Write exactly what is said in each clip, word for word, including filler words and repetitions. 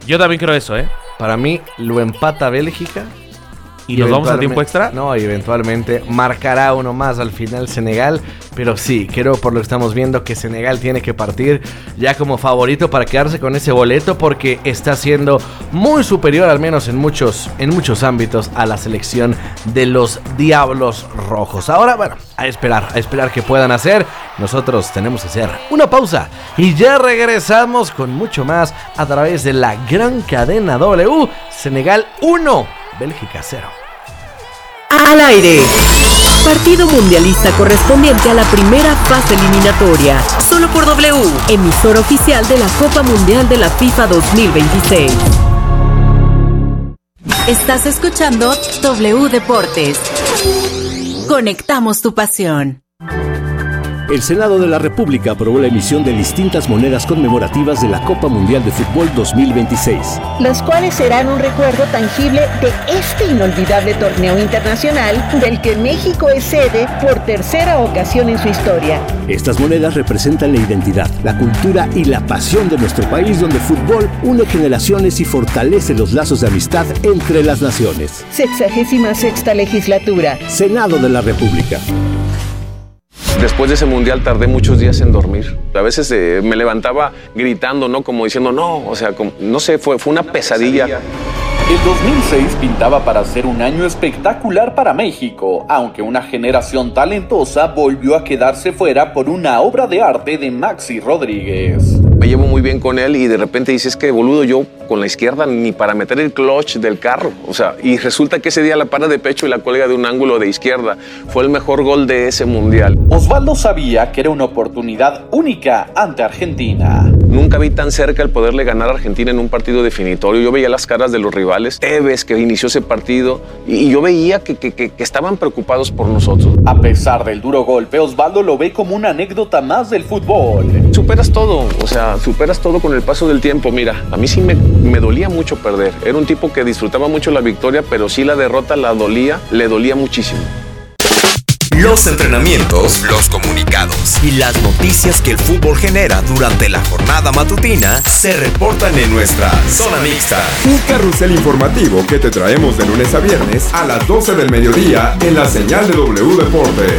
Yo también creo eso, ¿eh? Para mí lo empata Bélgica. ¿Y nos vamos a tiempo extra? No, y eventualmente marcará uno más al final Senegal. Pero sí, creo por lo que estamos viendo que Senegal tiene que partir ya como favorito para quedarse con ese boleto, porque está siendo muy superior, al menos en muchos, en muchos ámbitos, a la selección de los Diablos Rojos. Ahora, bueno, a esperar, a esperar que puedan hacer. Nosotros tenemos que hacer una pausa y ya regresamos con mucho más a través de la gran cadena W. Senegal uno, Bélgica cero. Al aire. Partido mundialista correspondiente a la primera fase eliminatoria. Solo por W, emisora oficial de la Copa Mundial de la FIFA dos mil veintiséis. Estás escuchando W Deportes. Conectamos tu pasión. El Senado de la República aprobó la emisión de distintas monedas conmemorativas de la Copa Mundial de Fútbol dos mil veintiséis. Las cuales serán un recuerdo tangible de este inolvidable torneo internacional del que México es sede por tercera ocasión en su historia. Estas monedas representan la identidad, la cultura y la pasión de nuestro país, donde el fútbol une generaciones y fortalece los lazos de amistad entre las naciones. Sexagésima sexta legislatura. Senado de la República. Después de ese mundial tardé muchos días en dormir. A veces eh, me levantaba gritando, ¿no? Como diciendo, no, o sea, como, no sé, fue, fue una pesadilla. El dos mil seis pintaba para ser un año espectacular para México, aunque una generación talentosa volvió a quedarse fuera por una obra de arte de Maxi Rodríguez. Me llevo muy bien con él y de repente dices que boludo, yo con la izquierda ni para meter el clutch del carro. O sea, y resulta que ese día la para de pecho y la cuelga de un ángulo de izquierda. Fue el mejor gol de ese mundial. Osvaldo sabía que era una oportunidad única ante Argentina. Nunca vi tan cerca el poderle ganar a Argentina en un partido definitorio. Yo veía las caras de los rivales. Tevez, que inició ese partido, y yo veía que, que, que, que estaban preocupados por nosotros. A pesar del duro golpe, Osvaldo lo ve como una anécdota más del fútbol. Superas todo, o sea, superas todo con el paso del tiempo. Mira, a mí sí me, me dolía mucho perder. Era un tipo que disfrutaba mucho la victoria, pero sí la derrota la dolía, le dolía muchísimo. Los entrenamientos, los comunicados y las noticias que el fútbol genera durante la jornada matutina se reportan en nuestra Zona Mixta. Un carrusel informativo que te traemos de lunes a viernes a las doce del mediodía en la señal de W Deportes.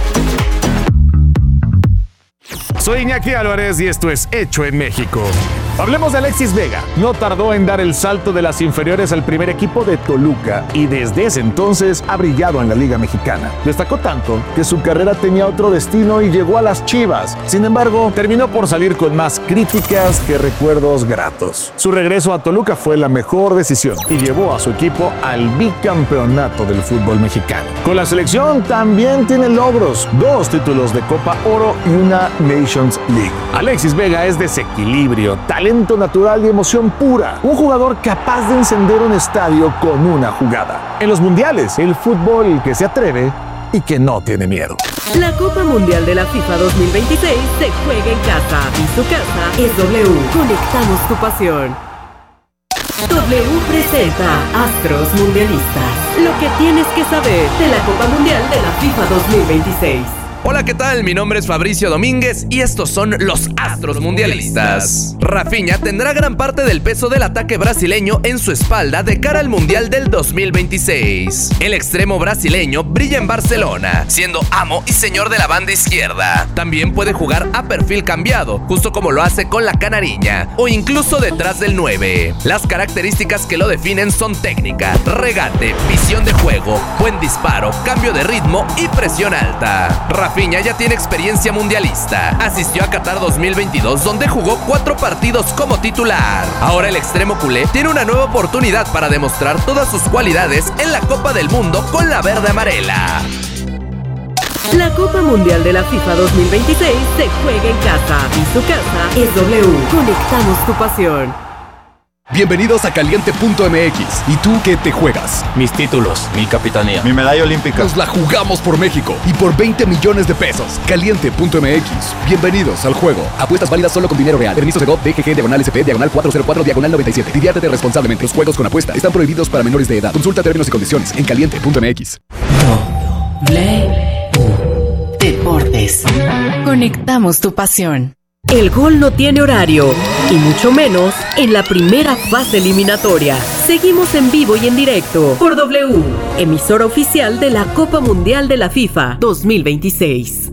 Soy Iñaki Álvarez y esto es Hecho en México. Hablemos de Alexis Vega. No tardó en dar el salto de las inferiores al primer equipo de Toluca y desde ese entonces ha brillado en la Liga Mexicana. Destacó tanto que su carrera tenía otro destino y llegó a las Chivas. Sin embargo, terminó por salir con más críticas que recuerdos gratos. Su regreso a Toluca fue la mejor decisión y llevó a su equipo al bicampeonato del fútbol mexicano. Con la selección también tiene logros, dos títulos de Copa Oro y una Nations League. Alexis Vega es desequilibrio, talento talento natural y emoción pura. Un jugador capaz de encender un estadio con una jugada. En los mundiales, el fútbol que se atreve y que no tiene miedo. La Copa Mundial de la FIFA dos mil veintiséis se juega en casa y su casa es W. Conectamos tu pasión. W presenta Astros Mundialistas. Lo que tienes que saber de la Copa Mundial de la FIFA dos mil veintiséis. Hola, ¿qué tal? Mi nombre es Fabricio Domínguez y estos son los Astros Mundialistas. Rafinha tendrá gran parte del peso del ataque brasileño en su espalda de cara al Mundial del dos mil veintiséis. El extremo brasileño brilla en Barcelona, siendo amo y señor de la banda izquierda. También puede jugar a perfil cambiado, justo como lo hace con la canariña, o incluso detrás del nueve. Las características que lo definen son técnica, regate, visión de juego, buen disparo, cambio de ritmo y presión alta. Rafinha ya tiene experiencia mundialista. Asistió a Qatar dos mil veintidós, donde jugó cuatro partidos como titular. Ahora el extremo culé tiene una nueva oportunidad para demostrar todas sus cualidades en la Copa del Mundo con la verde amarela. La Copa Mundial de la FIFA dos mil veintiséis se juega en casa y su casa es W. Conectamos tu pasión. Bienvenidos a Caliente punto M X. ¿Y tú qué te juegas? Mis títulos, mi capitanía, mi medalla olímpica. Nos la jugamos por México y por veinte millones de pesos. Caliente punto M X. Bienvenidos al juego. Apuestas válidas solo con dinero real. Permiso de G O V, D G G, diagonal S P, diagonal cuatro cero cuatro, diagonal noventa y siete. Diviértete responsablemente. Los juegos con apuesta están prohibidos para menores de edad. Consulta términos y condiciones en Caliente punto M X. W Deportes. Conectamos tu pasión. El gol no tiene horario, y mucho menos en la primera fase eliminatoria. Seguimos en vivo y en directo por W, emisora oficial de la Copa Mundial de la FIFA dos mil veintiséis.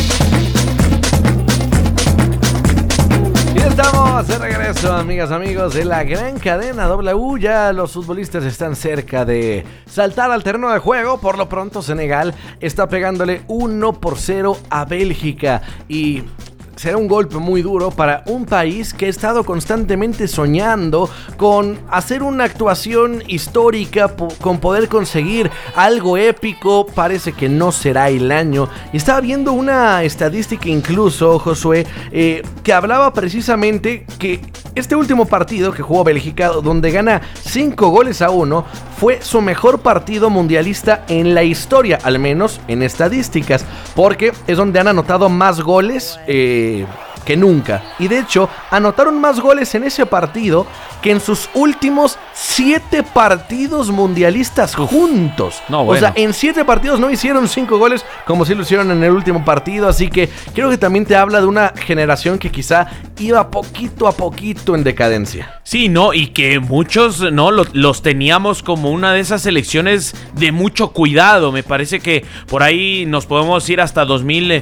Y estamos de regreso, amigas, amigos, de la gran cadena W. Ya los futbolistas están cerca de saltar al terreno de juego. Por lo pronto, Senegal está pegándole uno por cero a Bélgica. Y será un golpe muy duro para un país que ha estado constantemente soñando con hacer una actuación histórica, po- con poder conseguir algo épico. Parece que no será el año. Y estaba viendo una estadística incluso, Josué, eh, que hablaba precisamente que este último partido que jugó Bélgica, donde gana cinco goles a uno, fue su mejor partido mundialista en la historia, al menos en estadísticas, porque es donde han anotado más goles eh, que nunca. Y de hecho, anotaron más goles en ese partido que en sus últimos siete partidos mundialistas juntos. No, bueno. O sea, en siete partidos no hicieron cinco goles como si lo hicieron en el último partido. Así que creo que también te habla de una generación que quizá iba poquito a poquito en decadencia. Sí, ¿no? Y que muchos, ¿no? Los, los teníamos como una de esas selecciones de mucho cuidado. Me parece que por ahí nos podemos ir hasta dos mil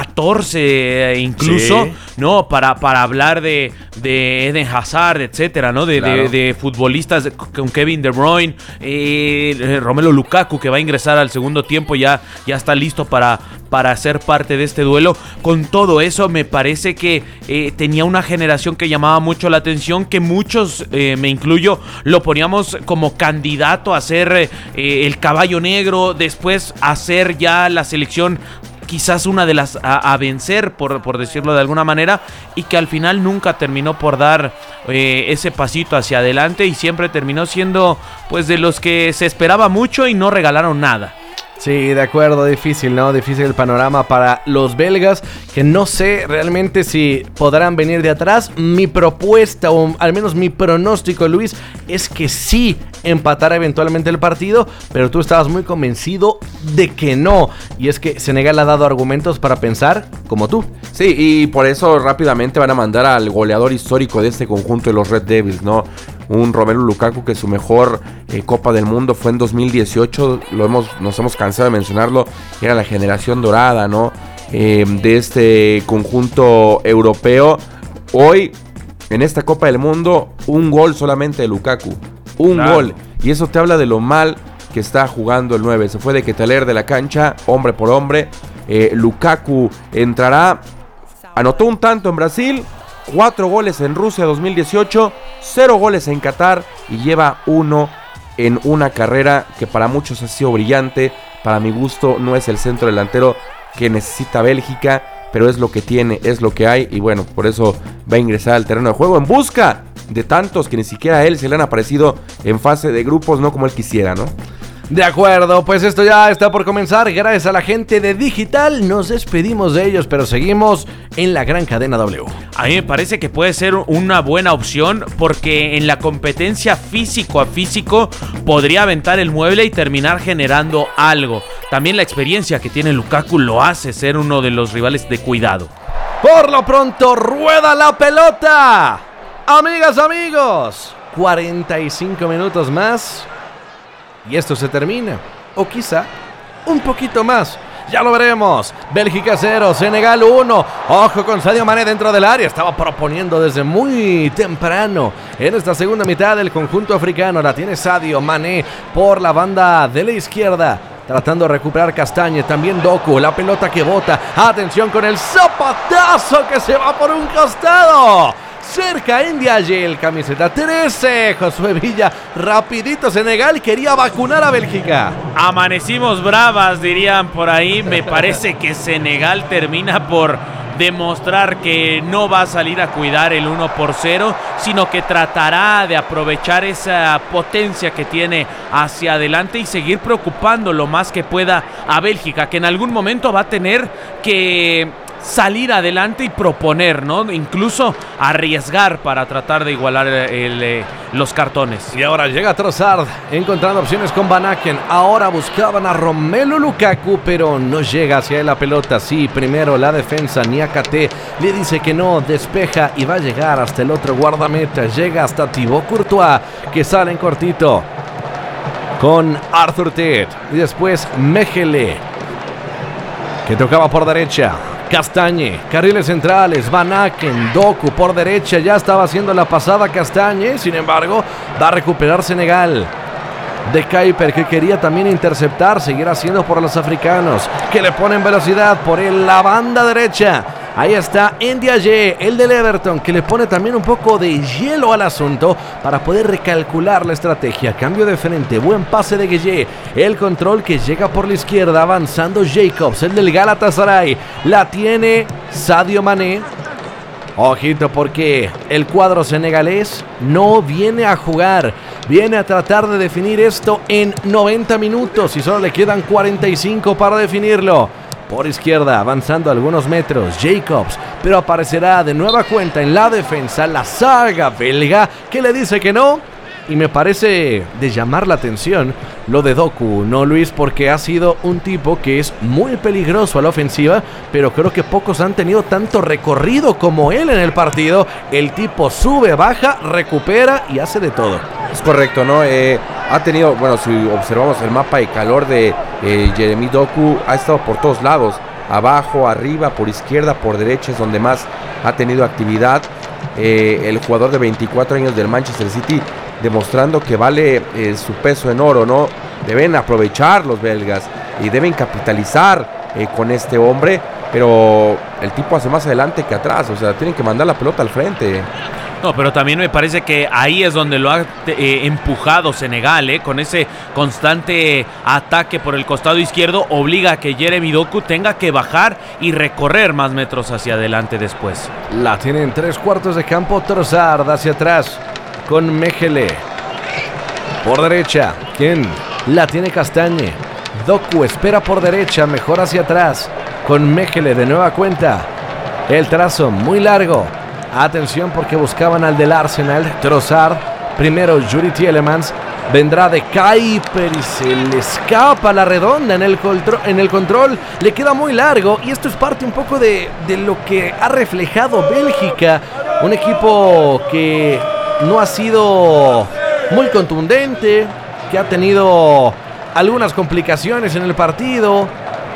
catorce incluso, sí. ¿No? Para, para hablar de, de Eden Hazard, etcétera, ¿no? De, claro. de, de futbolistas con Kevin De Bruyne, eh, Romelu Lukaku, que va a ingresar al segundo tiempo, ya, ya está listo para, para ser parte de este duelo. Con todo eso, me parece que eh, tenía una generación que llamaba mucho la atención, que muchos, eh, me incluyo, lo poníamos como candidato a ser eh, el caballo negro, después a ser ya la selección quizás una de las a, a vencer, por, por decirlo de alguna manera, y que al final nunca terminó por dar eh, ese pasito hacia adelante, y siempre terminó siendo pues de los que se esperaba mucho y no regalaron nada. Sí, de acuerdo, difícil, ¿no? Difícil el panorama para los belgas, que no sé realmente si podrán venir de atrás. Mi propuesta, o al menos mi pronóstico, Luis, es que sí empatará eventualmente el partido, pero tú estabas muy convencido de que no. Y es que Senegal ha dado argumentos para pensar como tú. Sí, y por eso rápidamente van a mandar al goleador histórico de este conjunto de los Red Devils, ¿no? Un Romelu Lukaku que su mejor eh, Copa del Mundo fue en dos mil dieciocho, lo hemos, nos hemos cansado de mencionarlo, era la generación dorada, ¿no? Eh, de este conjunto europeo. Hoy, en esta Copa del Mundo, un gol solamente de Lukaku, un claro. gol, y eso te habla de lo mal que está jugando el nueve, se fue de Quetaler de la cancha, hombre por hombre. eh, Lukaku entrará, anotó un tanto en Brasil, cuatro goles en Rusia dos mil dieciocho, cero goles en Qatar y lleva uno en una carrera que para muchos ha sido brillante. Para mi gusto no es el centro delantero que necesita Bélgica, pero es lo que tiene, es lo que hay, y bueno, por eso va a ingresar al terreno de juego en busca de tantos que ni siquiera a él se le han aparecido en fase de grupos, no como él quisiera, ¿no? De acuerdo, pues esto ya está por comenzar. Gracias a la gente de Digital, nos despedimos de ellos, pero seguimos en la gran cadena W. A mí me parece que puede ser una buena opción, porque en la competencia físico a físico podría aventar el mueble y terminar generando algo. También la experiencia que tiene Lukaku lo hace ser uno de los rivales de cuidado. Por lo pronto, rueda la pelota. Amigas, amigos, cuarenta y cinco minutos más y esto se termina, o quizá un poquito más. Ya lo veremos. Bélgica cero, Senegal uno. Ojo con Sadio Mané dentro del área. Estaba proponiendo desde muy temprano en esta segunda mitad del conjunto africano. La tiene Sadio Mané por la banda de la izquierda, tratando de recuperar Castañe. También Doku, la pelota que bota. Atención con el zapatazo que se va por un costado. Cerca Ndiaye, el camiseta trece, Josué Villa, rapidito. Senegal quería vacunar a Bélgica. Amanecimos bravas, dirían por ahí. Me parece que Senegal termina por demostrar que no va a salir a cuidar el uno por cero, sino que tratará de aprovechar esa potencia que tiene hacia adelante y seguir preocupando lo más que pueda a Bélgica, que en algún momento va a tener que salir adelante y proponer, ¿no? Incluso arriesgar para tratar de igualar el, eh, los cartones. Y ahora llega Trossard, encontrando opciones con Van Aken. Ahora buscaban a Romelu Lukaku, pero no llega hacia él la pelota. Sí, primero la defensa, Niakate le dice que no, despeja y va a llegar hasta el otro guardameta. Llega hasta Thibaut Courtois, que sale en cortito con Arthur Ted. Y después Mechele, que tocaba por derecha. Castañe, carriles centrales, Van Aken, Doku por derecha, ya estaba haciendo la pasada Castañe, sin embargo, va a recuperar Senegal. De Kuiper, que quería también interceptar, seguir haciendo por los africanos, que le ponen velocidad por el, la banda derecha. Ahí está Ndiaye, el del Everton, que le pone también un poco de hielo al asunto para poder recalcular la estrategia. Cambio de frente, buen pase de Gueye, el control que llega por la izquierda, avanzando Jacobs, el del Galatasaray. La tiene Sadio Mané. Ojito, porque el cuadro senegalés no viene a jugar, viene a tratar de definir esto en noventa minutos y solo le quedan cuarenta y cinco para definirlo. Por izquierda, avanzando algunos metros, Jacobs, pero aparecerá de nueva cuenta en la defensa la saga belga, que le dice que no. Y me parece de llamar la atención lo de Doku, ¿no, Luis? Porque ha sido un tipo que es muy peligroso a la ofensiva, pero creo que pocos han tenido tanto recorrido como él en el partido. El tipo sube, baja, recupera y hace de todo. Es correcto, ¿no? Eh, ha tenido, bueno, si observamos el mapa de calor de eh, Jeremy Doku, ha estado por todos lados, abajo, arriba, por izquierda, por derecha, es donde más ha tenido actividad. Eh, el jugador de veinticuatro años del Manchester City, demostrando que vale eh, su peso en oro, ¿no? Deben aprovechar los belgas y deben capitalizar eh, con este hombre, pero el tipo hace más adelante que atrás, o sea, tienen que mandar la pelota al frente. No, pero también me parece que ahí es donde lo ha eh, empujado Senegal, ¿eh? Con ese constante ataque por el costado izquierdo, obliga a que Jeremy Doku tenga que bajar y recorrer más metros hacia adelante después. La tienen tres cuartos de campo, Trossard hacia atrás con Mechele. Por derecha, ¿quién? La tiene Castañe. Doku espera por derecha, mejor hacia atrás con Mechele de nueva cuenta. El trazo muy largo. Atención, porque buscaban al del Arsenal, Trossard. Primero Yuri Tielemans, vendrá de Kuiper y se le escapa la redonda en el, contro- en el control. Le queda muy largo y esto es parte un poco de, de lo que ha reflejado Bélgica. Un equipo que no ha sido muy contundente, que ha tenido algunas complicaciones en el partido.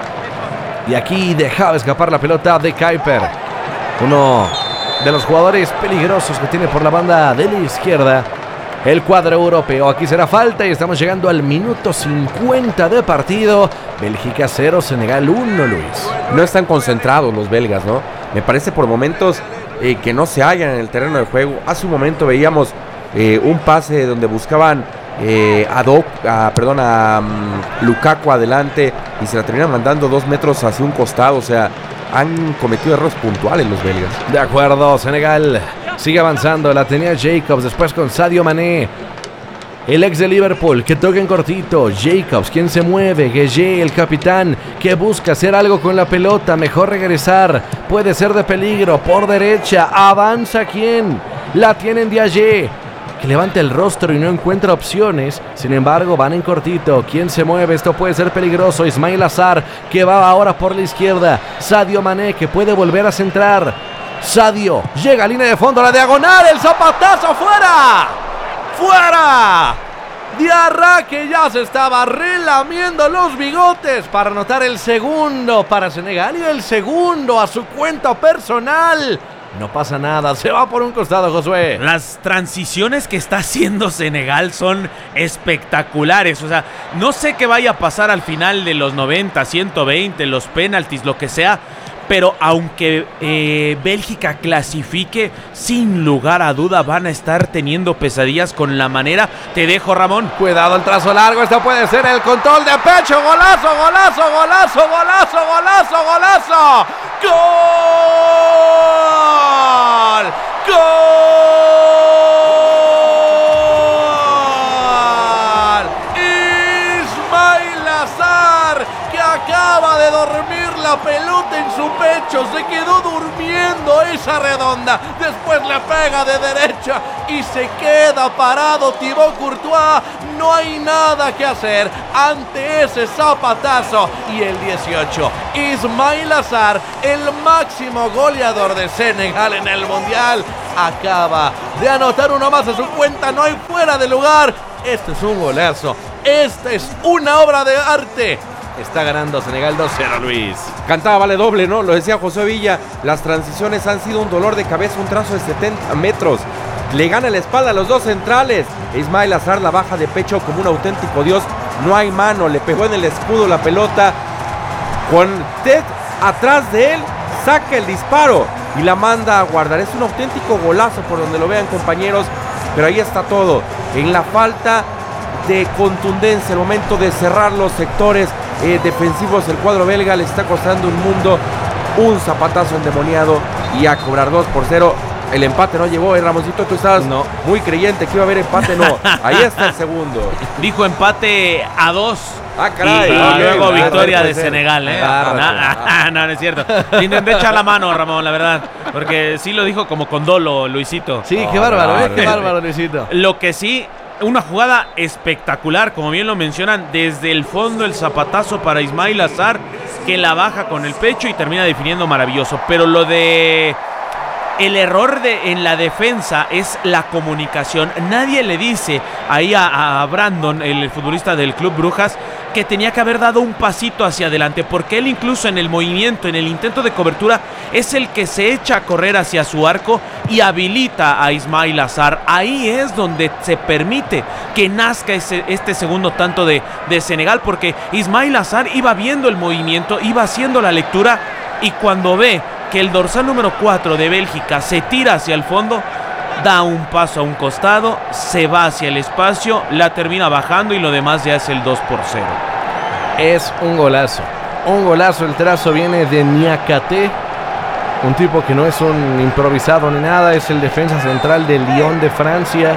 Y aquí dejaba escapar la pelota de Kuiper, uno de los jugadores peligrosos que tiene por la banda de la izquierda el cuadro europeo. Aquí será falta y estamos llegando al minuto cincuenta de partido. Bélgica cero, Senegal uno, Luis. No están concentrados los belgas, ¿no? Me parece por momentos eh, que no se hallan en el terreno de juego. Hace un momento veíamos eh, un pase donde buscaban eh, a, Doc, a, perdón, a um, Lukaku adelante y se la terminan mandando dos metros hacia un costado. O sea, han cometido errores puntuales los belgas. De acuerdo, Senegal sigue avanzando. La tenía Jacobs, después con Sadio Mané, el ex de Liverpool, que toca en cortito. Jacobs, quien se mueve. Gueye, el capitán, que busca hacer algo con la pelota. Mejor regresar, puede ser de peligro. Por derecha, avanza quien. La tiene Ndiaye, que levanta el rostro y no encuentra opciones. Sin embargo, van en cortito. ¿Quién se mueve? Esto puede ser peligroso. Ismail Azar, que va ahora por la izquierda. Sadio Mané, que puede volver a centrar. Sadio, llega a línea de fondo, la diagonal, el zapatazo, ¡fuera! ¡Fuera! Diarra, que ya se estaba relamiendo los bigotes para anotar el segundo para Senegal y el segundo a su cuenta personal. No pasa nada, se va por un costado, Josué. Las transiciones que está haciendo Senegal son espectaculares. O sea, no sé qué vaya a pasar al final de los noventa, ciento veinte, los penaltis, lo que sea. Pero aunque eh, Bélgica clasifique, sin lugar a duda van a estar teniendo pesadillas con la manera. Te dejo, Ramón. Cuidado, el trazo largo. Este puede ser el control de pecho. Golazo, golazo, golazo, golazo, golazo, golazo. ¡Gol! ¡Gol! Ismail Azar, que acaba de dormir la pelota en su pecho. derecho, se quedó durmiendo esa redonda, después le pega de derecha y se queda parado Thibaut Courtois. No hay nada que hacer ante ese zapatazo. Y el dieciocho, Ismaïla Sarr, el máximo goleador de Senegal en el Mundial, acaba de anotar uno más a su cuenta. No hay fuera de lugar. Este es un golazo. Esta es una obra de arte. Está ganando Senegal dos cero, Luis. Cantaba vale doble, ¿no? Lo decía José Villa. Las transiciones han sido un dolor de cabeza, un trazo de setenta metros. Le gana la espalda a los dos centrales. Ismaïla Sarr la baja de pecho como un auténtico dios. No hay mano, le pegó en el escudo la pelota. Con Ted atrás de él, saca el disparo y la manda a guardar. Es un auténtico golazo por donde lo vean, compañeros. Pero ahí está todo. En la falta de contundencia, el momento de cerrar los sectores eh, defensivos, el cuadro belga le está costando un mundo. Un zapatazo endemoniado y a cobrar dos por cero. El empate no llegó, eh, Ramoncito, tú estabas no. muy creyente que iba a haber empate, no. Ahí está el segundo. Dijo empate a dos. Ah, caray. Y, y ah, luego bien, victoria de ser. Senegal, ¿eh? Ah, no, ah, no, no es cierto. Intenté echar la mano, Ramón, la verdad. Porque sí lo dijo como con dolo, Luisito. Sí, oh, qué bárbaro, ¿eh? Qué bárbaro, Luisito. Lo que sí, una jugada espectacular, como bien lo mencionan, desde el fondo el zapatazo para Ismaïla Sarr, que la baja con el pecho y termina definiendo maravilloso. Pero lo de... El error de, en la defensa es la comunicación. Nadie le dice ahí a, a Brandon, el futbolista del Club Brujas, que tenía que haber dado un pasito hacia adelante, porque él incluso en el movimiento, en el intento de cobertura, es el que se echa a correr hacia su arco y habilita a Ismaïla Sarr. Ahí es donde se permite que nazca ese, este segundo tanto de, de Senegal, porque Ismaïla Sarr iba viendo el movimiento, iba haciendo la lectura, y cuando ve que el dorsal número cuatro de Bélgica se tira hacia el fondo, da un paso a un costado, se va hacia el espacio, la termina bajando y lo demás ya es el dos por cero. Es un golazo, un golazo. El trazo viene de Niakate, un tipo que no es un improvisado ni nada, es el defensa central del Lyon de Francia.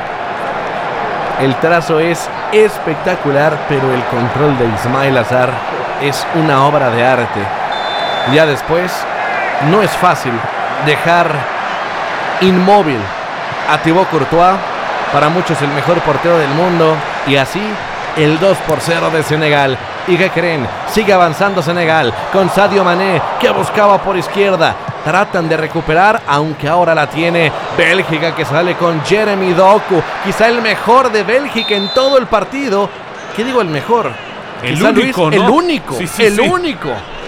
El trazo es espectacular, pero el control de Ismaïla Sarr es una obra de arte. Ya después, no es fácil dejar inmóvil a Thibaut Courtois, para muchos el mejor portero del mundo, y así el dos por cero de Senegal. ¿Y qué creen? Sigue avanzando Senegal con Sadio Mané, que buscaba por izquierda. Tratan de recuperar, aunque ahora la tiene Bélgica, que sale con Jeremy Doku, quizá el mejor de Bélgica en todo el partido. ¿Qué digo el mejor? El quizá único, Luis, ¿no? El único, sí, sí, el sí. único.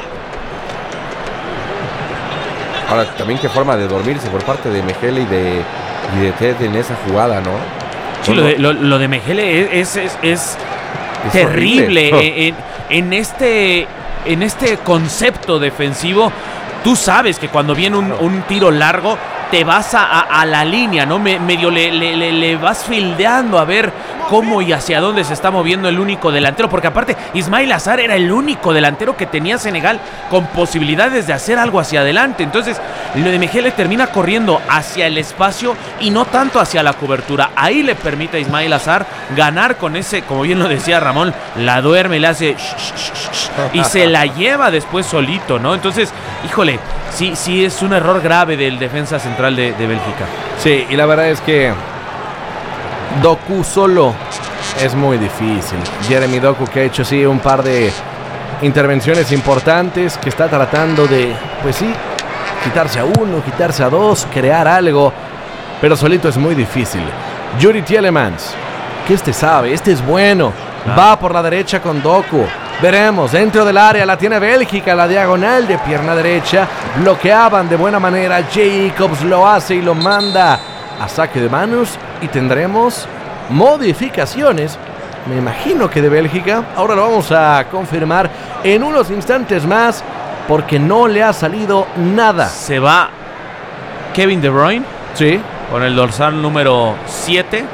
Ahora, también qué forma de dormirse por parte de Mejele y de, y de Ted en esa jugada, ¿no? Sí, lo de, lo, lo de Mejele es, es, es, es terrible. en, en, este, en este concepto defensivo, tú sabes que cuando viene un, un tiro largo, te vas a, a, a la línea, ¿no? Me, medio le, le, le, le vas fildeando a ver cómo y hacia dónde se está moviendo el único delantero, porque aparte Ismaïla Sarr era el único delantero que tenía Senegal con posibilidades de hacer algo hacia adelante. Entonces lo de Mejele termina corriendo hacia el espacio y no tanto hacia la cobertura. Ahí le permite a Ismaïla Sarr ganar con ese, como bien lo decía Ramón, la duerme, le hace shh, shh, shh, y se la lleva después solito, ¿no? Entonces, híjole, sí, sí es un error grave del defensa central de, de Bélgica. Sí, y la verdad es que Doku solo es muy difícil. Jeremy Doku, que ha hecho sí un par de intervenciones importantes, que está tratando de, pues sí, quitarse a uno, quitarse a dos, crear algo, pero solito es muy difícil. Yuri Tielemans, que este sabe, este es bueno, ah. va por la derecha con Doku. Veremos, dentro del área la tiene Bélgica, la diagonal de pierna derecha, bloqueaban de buena manera, Jacobs lo hace y lo manda a saque de manos, y tendremos modificaciones, me imagino que de Bélgica. Ahora lo vamos a confirmar en unos instantes más, porque no le ha salido nada. Se va Kevin De Bruyne, sí, con el dorsal número siete.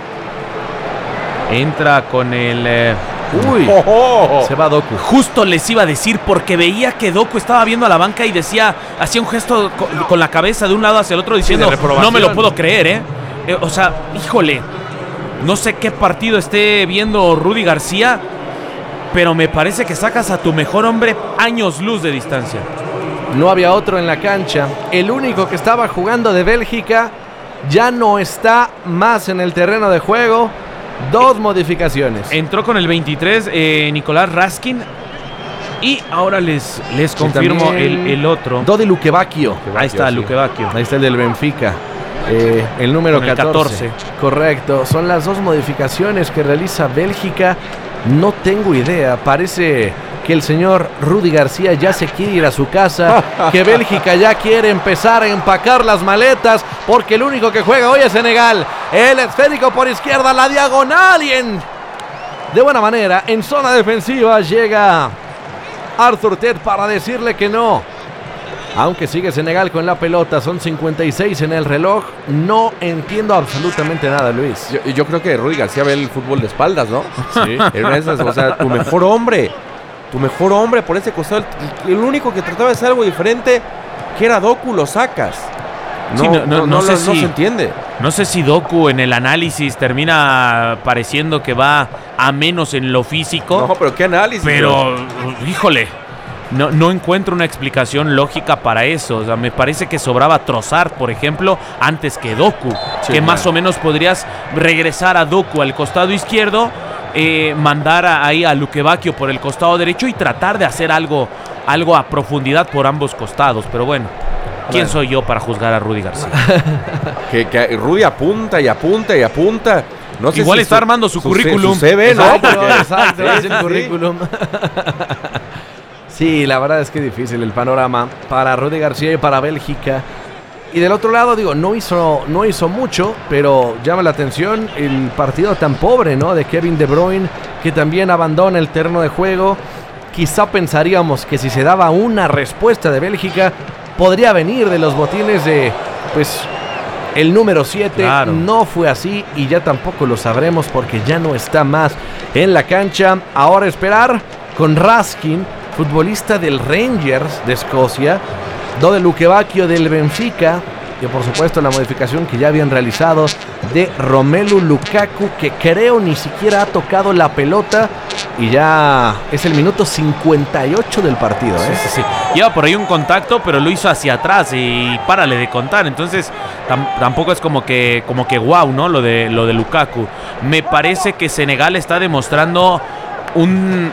Entra con el... Eh, Uy, oh, oh, oh. Se va Doku. Justo les iba a decir, porque veía que Doku estaba viendo a la banca y decía, hacía un gesto con, con la cabeza de un lado hacia el otro diciendo, sí, no me lo puedo creer, ¿eh? eh o sea, híjole, no sé qué partido esté viendo Rudy García, pero me parece que sacas a tu mejor hombre años luz de distancia. no había otro en la cancha. El único que estaba jugando de Bélgica ya no está más en el terreno de juego. Dos modificaciones. Entró con el veintitrés eh, Nicolás Raskin. Y ahora les, les confirmo el, el otro. Dodi Lukebakio. Ahí está, sí. Lukebakio. Ahí está el del Benfica. Eh, el número el catorce. catorce. Correcto. Son las dos modificaciones que realiza Bélgica. No tengo idea. Parece que el señor Rudy García ya se quiere ir a su casa. Que Bélgica ya quiere empezar a empacar las maletas. Porque el único que juega hoy es Senegal. El esférico por izquierda, la diagonal. Y en, de buena manera, en zona defensiva llega Arthur Ted para decirle que no. Aunque sigue Senegal con la pelota, son cincuenta y seis en el reloj. No entiendo absolutamente nada, Luis. Yo, yo creo que Rudy García ve el fútbol de espaldas, ¿no? Sí. En una de esas, o sea, tu mejor hombre, tu mejor hombre por ese costado, el, el único que trataba de hacer algo diferente, que era Doku, lo sacas. No, sí, no, no, no, no, sé no, si, no se entiende. No sé si Doku en el análisis termina pareciendo que va a menos en lo físico. No, pero ¿qué análisis? Pero, no? híjole, no, no encuentro una explicación lógica para eso. O sea, me parece que sobraba Trossard, por ejemplo, antes que Doku. Sí, que claro. Más o menos podrías regresar a Doku al costado izquierdo, eh, mandar a, ahí a Lukebakio por el costado derecho y tratar de hacer algo, algo a profundidad por ambos costados. Pero bueno. ¿Quién soy yo para juzgar a Rudy García? que, que Rudy apunta y apunta y apunta. No sé Igual si está su, armando su, su currículum. Su C V, ¿no? Exacto, exacto, es el currículum. Sí, la verdad es que difícil el panorama para Rudy García y para Bélgica. Y del otro lado, digo, no hizo, no hizo mucho, pero llama la atención el partido tan pobre, ¿no? De Kevin De Bruyne, que también abandona el terreno de juego. Quizá pensaríamos que si se daba una respuesta de Bélgica, podría venir de los botines de, pues, el número siete. Claro. No fue así y ya tampoco lo sabremos porque ya no está más en la cancha. Ahora esperar con Raskin, futbolista del Rangers de Escocia, Dodi Lukebakio del Benfica, y por supuesto la modificación que ya habían realizado de Romelu Lukaku, que creo ni siquiera ha tocado la pelota. Y ya es el minuto cincuenta y ocho del partido, ¿eh? Sí, sí, sí. Lleva por ahí un contacto, pero lo hizo hacia atrás y párale de contar. Entonces tam tampoco es como que como que wow, ¿no? Lo de, lo de Lukaku. Me parece que Senegal está demostrando un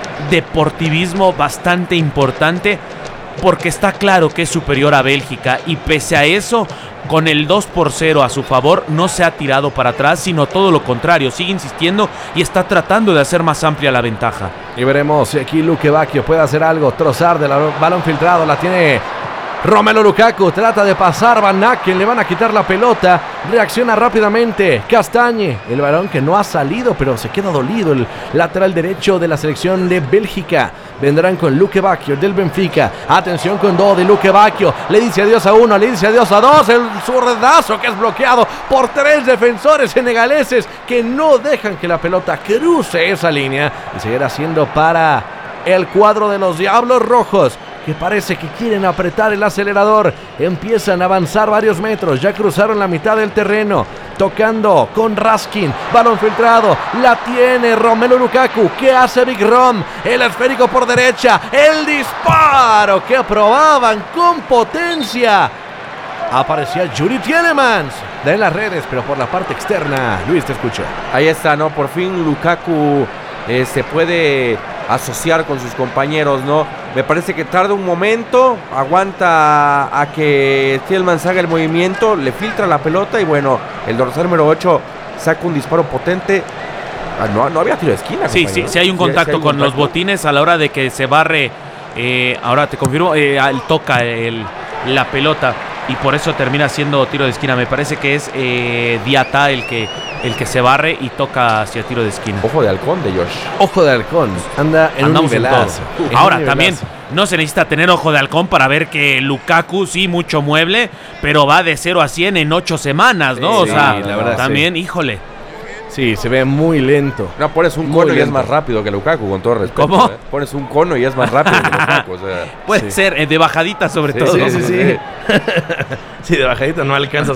deportivismo bastante importante porque está claro que es superior a Bélgica y pese a eso, con el dos por cero a su favor, no se ha tirado para atrás, sino todo lo contrario, sigue insistiendo y está tratando de hacer más amplia la ventaja. Y veremos si aquí Lukebakio puede hacer algo. Trossard del balón filtrado, la tiene Romelu Lukaku, trata de pasar Van Aken, le van a quitar la pelota, reacciona rápidamente Castagne, el balón que no ha salido, pero se queda dolido el lateral derecho de la selección de Bélgica. Vendrán con Lukebakio del Benfica, atención con Dodi Lukebakio, le dice adiós a uno, le dice adiós a dos, el zurdazo que es bloqueado por tres defensores senegaleses que no dejan que la pelota cruce esa línea y seguirá siendo para el cuadro de los Diablos Rojos, que parece que quieren apretar el acelerador. Empiezan a avanzar varios metros, ya cruzaron la mitad del terreno, tocando con Raskin, balón filtrado, la tiene Romelu Lukaku. ¿Qué hace Big Rom? El esférico por derecha, el disparo que probaban con potencia. Aparecía Yuri Tielemans de en las redes, pero por la parte externa. Luis, te escucho. Ahí está, ¿no? Por fin Lukaku eh, se puede asociar con sus compañeros, ¿no? Me parece que tarda un momento, aguanta a que Tielemans haga el movimiento, le filtra la pelota y bueno, el dorsal número ocho saca un disparo potente. Ah, no, no había tiro de esquina. Sí, sí, sí hay un contacto sí, sí hay un con contacto. Los botines a la hora de que se barre. Eh, ahora te confirmo, eh, él toca el, la pelota y por eso termina siendo tiro de esquina. Me parece que es eh, Diata el que, el que se barre y toca hacia tiro de esquina. Ojo de halcón de Josh. Ojo de halcón. Anda en Andamos un nivelazo. En todo. Ahora también no se necesita tener ojo de halcón para ver que Lukaku sí mucho mueble, pero va de cero a cien en ocho semanas, ¿no? Sí, o sea, la verdad, también, sí. híjole. Sí, se ve muy lento. No, pones un muy cono lento. Y es más rápido que Lukaku, con todo respeto. ¿Cómo? ¿eh? Pones un cono y es más rápido que Lukaku. O sea. Puede sí. ser, eh, de bajadita sobre sí, todo. Sí, sí, sí. Sí, de bajadita no alcanza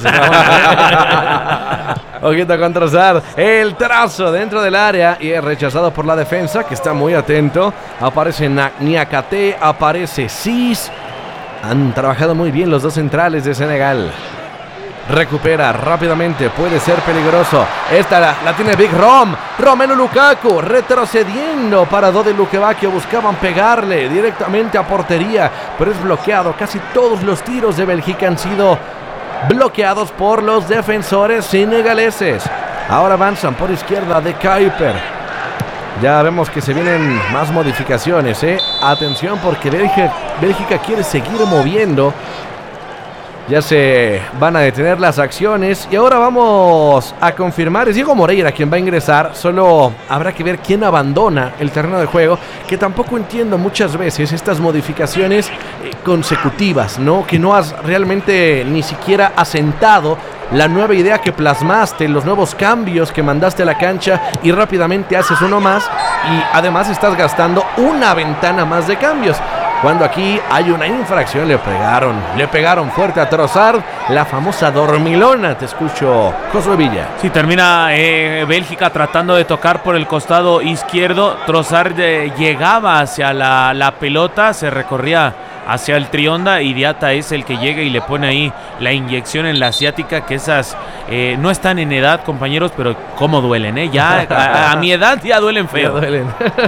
a ser. Ojito con Trossard. El trazo dentro del área y es rechazado por la defensa, que está muy atento. Aparece Niakate, aparece Cis. Han trabajado muy bien los dos centrales de Senegal. Recupera rápidamente, puede ser peligroso. Esta la, la tiene Big Rom. Romelu Lukaku retrocediendo para Dodi Lukebakio. Buscaban pegarle directamente a portería, pero es bloqueado. Casi todos los tiros de Bélgica han sido bloqueados por los defensores senegaleses. Ahora avanzan por izquierda de Kuiper. Ya vemos que se vienen más modificaciones, ¿eh? Atención, porque Bélgica, Bélgica quiere seguir moviendo. Ya se van a detener las acciones. Y ahora vamos a confirmar. Es Diego Moreira quien va a ingresar. Solo habrá que ver quién abandona el terreno de juego. Que tampoco entiendo muchas veces estas modificaciones eh, consecutivas, ¿no? Que no has realmente ni siquiera asentado la nueva idea que plasmaste, los nuevos cambios que mandaste a la cancha y rápidamente haces uno más. Y además estás gastando una ventana más de cambios. Cuando aquí hay una infracción, le pegaron, le pegaron fuerte a Trossard, la famosa dormilona. Te escucho, Josué Villa. Sí, termina eh, Bélgica tratando de tocar por el costado izquierdo. Trossard eh, llegaba hacia la, la pelota, se recorría hacia el Trionda y Diatta es el que llega y le pone ahí la inyección en la asiática, que esas eh, no están en edad, compañeros, pero cómo duelen, ¿eh? Ya a, a mi edad ya duelen feo. Ya duelen.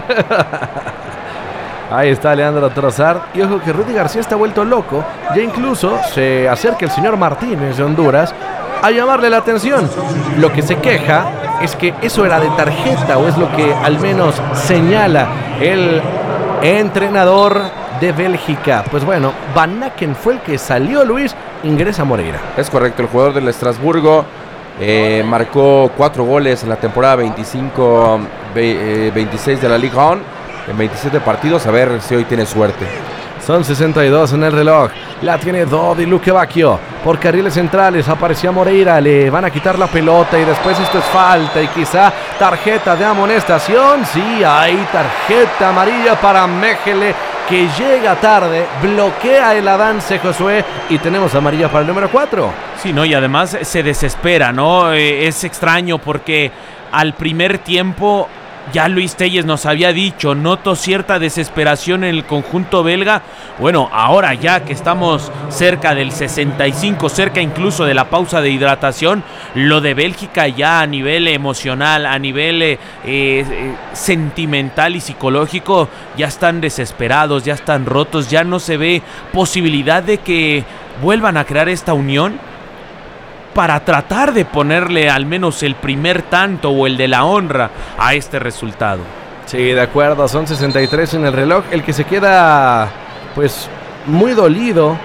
Ahí está Leandro Trossard. Y ojo que Rudy García está vuelto loco. Ya incluso se acerca el señor Martínez de Honduras a llamarle la atención. Lo que se queja es que eso era de tarjeta, o es lo que al menos señala el entrenador de Bélgica. Pues bueno, Van Aken fue el que salió, Luis. Ingresa Moreira. Es correcto, el jugador del Estrasburgo eh, marcó cuatro goles en la temporada veinticinco veintiséis de la Ligue uno. En veintisiete partidos, a ver si hoy tiene suerte. Son sesenta y dos en el reloj. La tiene Dodi Lukebakio. Por carriles centrales aparecía Moreira. Le van a quitar la pelota y después esto es falta y quizá tarjeta de amonestación. Sí, hay tarjeta amarilla para Mechele, que llega tarde, bloquea el avance, Josué, y tenemos amarilla para el número cuatro. Sí, no, y además se desespera, ¿no? Eh, es extraño porque al primer tiempo ya Luis Telles nos había dicho, noto cierta desesperación en el conjunto belga. Bueno, ahora ya que estamos cerca del sesenta y cinco, cerca incluso de la pausa de hidratación, lo de Bélgica ya a nivel emocional, a nivel eh, eh, sentimental y psicológico, ya están desesperados, ya están rotos, ya no se ve posibilidad de que vuelvan a crear esta unión para tratar de ponerle al menos el primer tanto o el de la honra a este resultado. Sí, de acuerdo, son sesenta y tres en el reloj. El que se queda pues muy dolido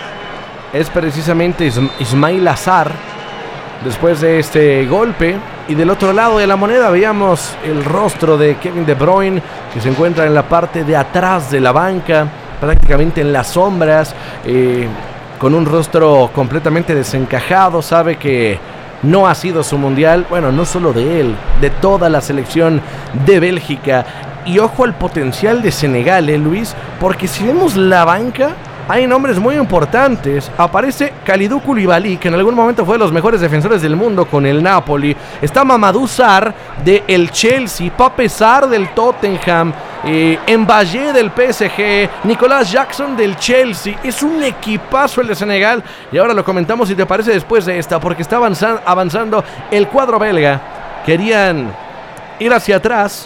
es precisamente Is- Ismail Azar después de este golpe. Y del otro lado de la moneda veíamos el rostro de Kevin De Bruyne, que se encuentra en la parte de atrás de la banca, prácticamente en las sombras, eh, con un rostro completamente desencajado. Sabe que no ha sido su mundial, bueno, no solo de él, de toda la selección de Bélgica. Y ojo al potencial de Senegal, ¿eh, Luis? Porque si vemos la banca, hay nombres muy importantes. Aparece Kalidou Koulibaly, que en algún momento fue de los mejores defensores del mundo con el Napoli. Está Mamadou Sarr del Chelsea, Pape Sarr del Tottenham, eh, Mbaye del P S G, Nicolas Jackson del Chelsea. Es un equipazo el de Senegal. Y ahora lo comentamos, si te parece, después de esta, porque está avanzando, avanzando el cuadro belga. Querían ir hacia atrás.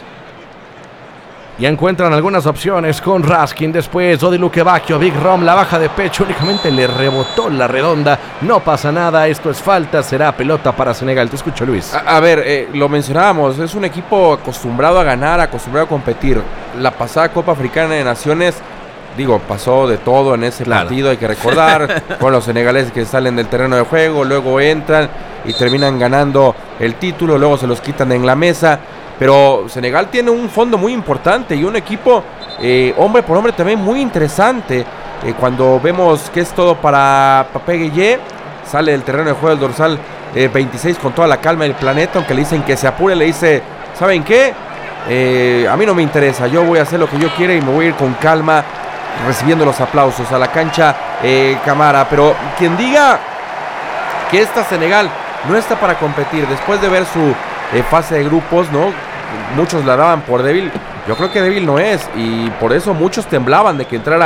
Ya encuentran algunas opciones con Raskin. Después Dodi Lukebakio, Big Rom, la baja de pecho, únicamente le rebotó la redonda. No pasa nada, esto es falta, será pelota para Senegal. Te escucho, Luis. A, a ver, eh, lo mencionábamos, es un equipo acostumbrado a ganar, acostumbrado a competir. La pasada Copa Africana de Naciones, digo, pasó de todo en ese claro. partido, hay que recordar, con los senegaleses que salen del terreno de juego, luego entran y terminan ganando el título, luego se los quitan en la mesa. Pero Senegal tiene un fondo muy importante y un equipo eh, hombre por hombre también muy interesante. Eh, cuando vemos que es todo para Pape Gueye, sale del terreno de juego el dorsal eh, veintiséis con toda la calma del planeta, aunque le dicen que se apure, le dice, ¿saben qué? Eh, a mí no me interesa, yo voy a hacer lo que yo quiera y me voy a ir con calma, recibiendo los aplausos a la cancha eh, Camara. Pero quien diga que esta Senegal no está para competir después de ver su eh, fase de grupos, ¿no? Muchos la daban por débil. Yo creo que débil no es, y por eso muchos temblaban de que entrara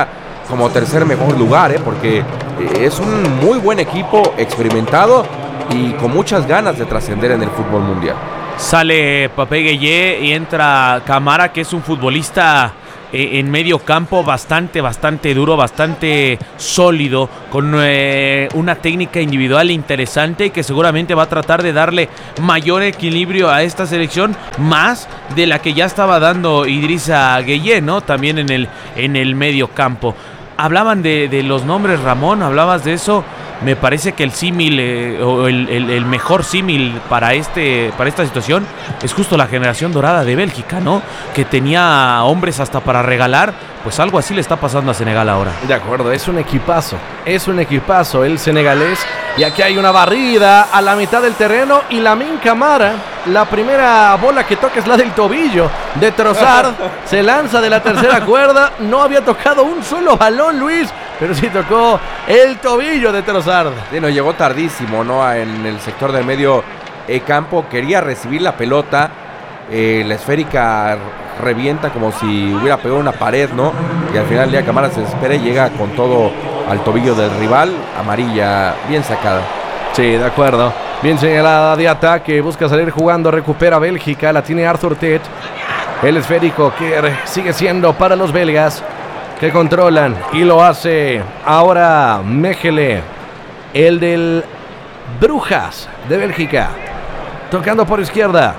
como tercer mejor lugar, ¿eh? Porque eh, es un muy buen equipo, experimentado y con muchas ganas de trascender en el fútbol mundial. Sale Papé Gueye y entra Camara, que es un futbolista eh, en medio campo bastante, bastante duro, bastante sólido, con eh, una técnica individual interesante y que seguramente va a tratar de darle mayor equilibrio a esta selección, más de la que ya estaba dando Idrissa Gueye, ¿no? También en el, en el medio campo. Hablaban de, de los nombres, Ramón, hablabas de eso. Me parece que el símil, eh, o el, el, el mejor símil para, este, para esta situación es justo la generación dorada de Bélgica, ¿no? Que tenía hombres hasta para regalar, pues algo así le está pasando a Senegal ahora. De acuerdo, es un equipazo, es un equipazo el senegalés. Y aquí hay una barrida a la mitad del terreno y Lamine Camara, la primera bola que toca es la del tobillo de Trossard. Se lanza de la tercera cuerda, no había tocado un solo balón, Luis, pero sí tocó el tobillo de Trossard. Sí, no, llegó tardísimo, ¿no? En el sector del medio eh, campo, quería recibir la pelota, eh, la esférica revienta como si hubiera pegado una pared, ¿no? Y al final Lea Camara se desespera y llega con todo al tobillo del rival, amarilla, bien sacada. Sí, de acuerdo. Bien señalada de ataque, busca salir jugando, recupera Bélgica, la tiene Arthur Tet. El esférico que sigue siendo para los belgas, que controlan y lo hace ahora Mechele, el del Brujas de Bélgica, tocando por izquierda,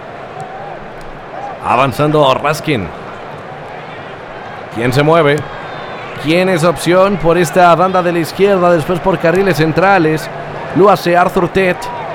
avanzando Raskin. ¿Quién se mueve? ¿Quién es opción por esta banda de la izquierda? Después por carriles centrales lo hace Arthur Tet.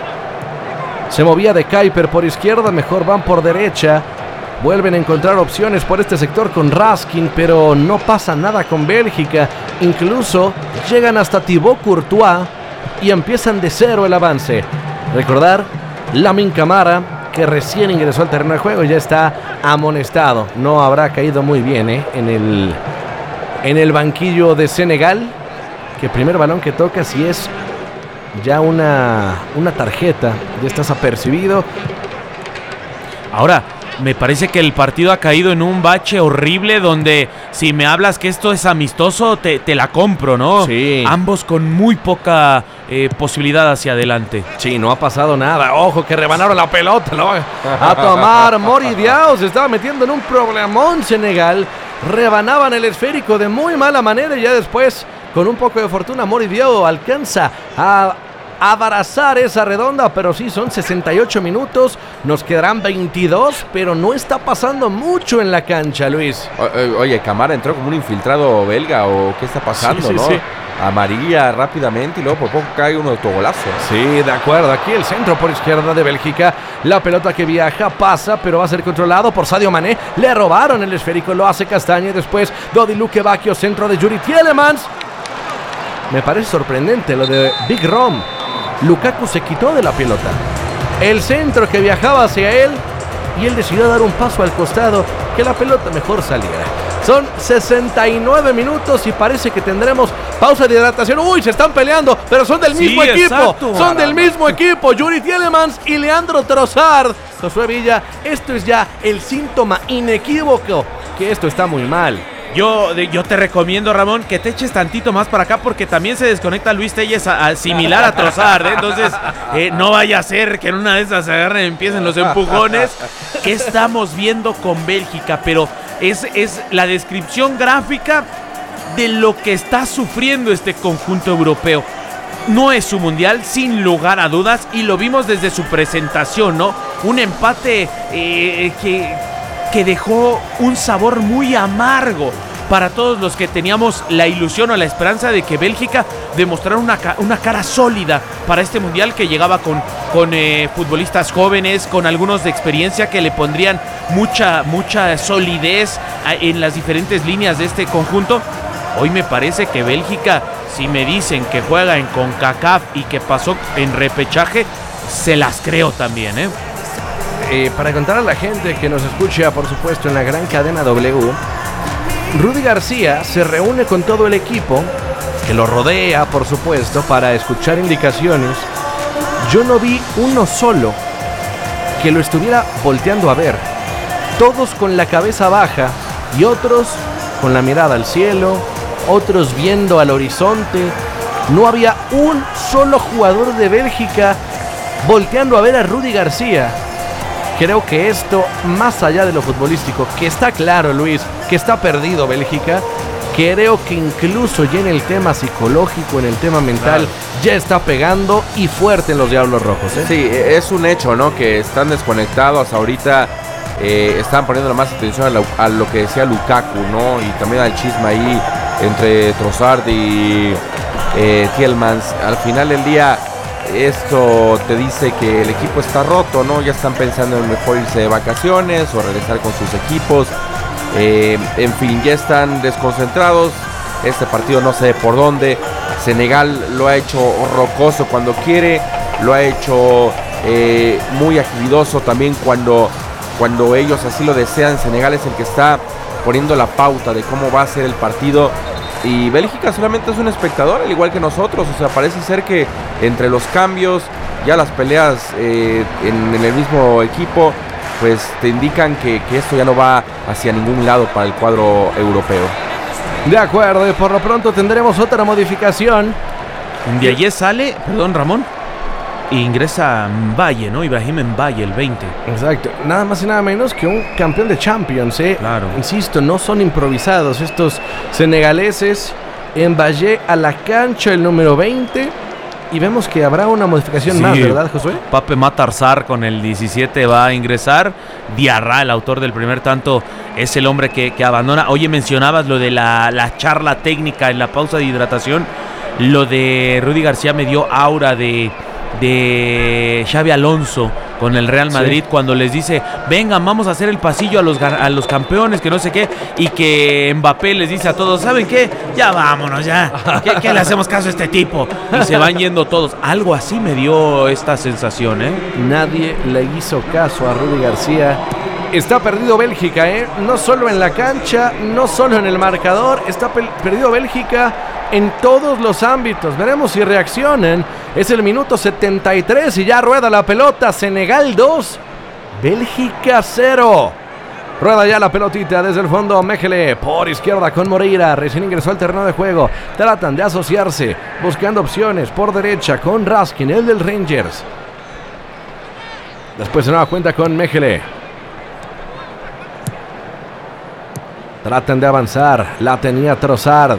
Se movía de Kuiper por izquierda, mejor van por derecha. Vuelven a encontrar opciones por este sector con Raskin, pero no pasa nada con Bélgica. Incluso llegan hasta Thibaut Courtois y empiezan de cero el avance. Recordar, Lamine Camara, que recién ingresó al terreno de juego, ya está amonestado. No habrá caído muy bien ¿eh? en, el, en el banquillo de Senegal. Que el primer balón que toca, si es ya una, una tarjeta, ya estás apercibido. Ahora, me parece que el partido ha caído en un bache horrible donde si me hablas que esto es amistoso, te, te la compro, ¿no? Sí. Ambos con muy poca eh, posibilidad hacia adelante. Sí, no ha pasado nada. Ojo que rebanaron la pelota, ¿no? A tomar Mori Diao, se estaba metiendo en un problemón Senegal. Rebanaban el esférico de muy mala manera y ya después, con un poco de fortuna, Mori Diao alcanza a abrazar esa redonda, pero sí, son sesenta y ocho minutos, nos quedarán veintidós, pero no está pasando mucho en la cancha, Luis. O, oye, Camara entró como un infiltrado belga, o qué está pasando, sí, sí, ¿no? Sí. Amarilla rápidamente y luego por poco cae uno de autogolazo. Sí, de acuerdo, aquí el centro por izquierda de Bélgica, la pelota que viaja, pasa, pero va a ser controlado por Sadio Mané, le robaron el esférico, lo hace Castaña y después Dodi Luque Bacchio, centro de Yuri Tielemans. Me parece sorprendente lo de Big Rom. Lukaku se quitó de la pelota, el centro que viajaba hacia él, y él decidió dar un paso al costado, que la pelota mejor saliera. Son sesenta y nueve minutos y parece que tendremos pausa de hidratación. Uy, se están peleando, pero son del mismo sí, equipo. Exacto. Son del mismo equipo. Yuri Tielemans y Leandro Trossard. Josué Villa, esto es ya el síntoma inequívoco que esto está muy mal. Yo, de, yo te recomiendo, Ramón, que te eches tantito más para acá porque también se desconecta Luis Telles a, a similar a Trossard, ¿eh? Entonces, eh, no vaya a ser que en una de esas se agarren y empiecen los empujones. ¿Qué estamos viendo con Bélgica? Pero es, es la descripción gráfica de lo que está sufriendo este conjunto europeo. No es su mundial, sin lugar a dudas, y lo vimos desde su presentación, ¿no? Un empate eh, que... que dejó un sabor muy amargo para todos los que teníamos la ilusión o la esperanza de que Bélgica demostrara una, una cara sólida para este mundial, que llegaba con, con eh, futbolistas jóvenes, con algunos de experiencia que le pondrían mucha, mucha solidez a, en las diferentes líneas de este conjunto. Hoy me parece que Bélgica, si me dicen que juega en CONCACAF y que pasó en repechaje, se las creo también, ¿eh? Eh, para contar a la gente que nos escucha, por supuesto, en la gran cadena W, Rudy García se reúne con todo el equipo que lo rodea, por supuesto, para escuchar indicaciones. Yo no vi uno solo que lo estuviera volteando a ver. Todos con la cabeza baja y otros con la mirada al cielo, otros viendo al horizonte. No había un solo jugador de Bélgica volteando a ver a Rudy García. Creo que esto, más allá de lo futbolístico, que está claro, Luis, que está perdido Bélgica, creo que incluso ya en el tema psicológico, en el tema mental, claro, ya está pegando y fuerte en los Diablos Rojos, ¿eh? Sí, es un hecho, ¿no? Que están desconectados ahorita. Eh, están poniendo más atención a lo, a lo que decía Lukaku, ¿no? Y también al chisme ahí entre Trossard y eh, Tielemans. Al final del día, esto te dice que el equipo está roto, ¿no? Ya están pensando en mejor irse de vacaciones o regresar con sus equipos. Eh, en fin, ya están desconcentrados. Este partido no sé por dónde. Senegal lo ha hecho rocoso cuando quiere, lo ha hecho eh, muy agilidoso también cuando, cuando ellos así lo desean. Senegal es el que está poniendo la pauta de cómo va a ser el partido, y Bélgica solamente es un espectador, al igual que nosotros. O sea, parece ser que entre los cambios, ya las peleas eh, en, en el mismo equipo, pues te indican que, que esto ya no va hacia ningún lado para el cuadro europeo. De acuerdo, y por lo pronto tendremos otra modificación. De allí sale, perdón Ramón, e ingresa Mbaye, ¿no? Ibrahim Mbaye, el veinte. Exacto, nada más y nada menos que un campeón de Champions, ¿eh? Claro. Insisto, no son improvisados estos senegaleses. Mbaye a la cancha, el número veinte. Y vemos que habrá una modificación sí, más, ¿verdad, Josué? Pape Matar Sarr con el diecisiete va a ingresar. Diarra, el autor del primer tanto, es el hombre que, que abandona. Oye, mencionabas lo de la, la charla técnica en la pausa de hidratación. Lo de Rudy García me dio aura de, de Xabi Alonso con el Real Madrid, sí, cuando les dice, vengan, vamos a hacer el pasillo a los, a los campeones, que no sé qué, y que Mbappé les dice a todos, ¿saben qué? Ya vámonos, ya. ¿Qué, qué le hacemos caso a este tipo? Y se van yendo todos. Algo así me dio esta sensación, ¿eh? Nadie le hizo caso a Rudy García. Está perdido Bélgica, ¿eh? No solo en la cancha, no solo en el marcador, está perdido Bélgica en todos los ámbitos. Veremos si reaccionan. Es el minuto setenta y tres y ya rueda la pelota. Senegal dos, Bélgica cero. Rueda ya la pelotita desde el fondo. Mejele por izquierda con Moreira. Recién ingresó al terreno de juego. Tratan de asociarse, buscando opciones por derecha con Raskin, el del Rangers. Después se nueva cuenta con Mejele. Tratan de avanzar. La tenía Trossard.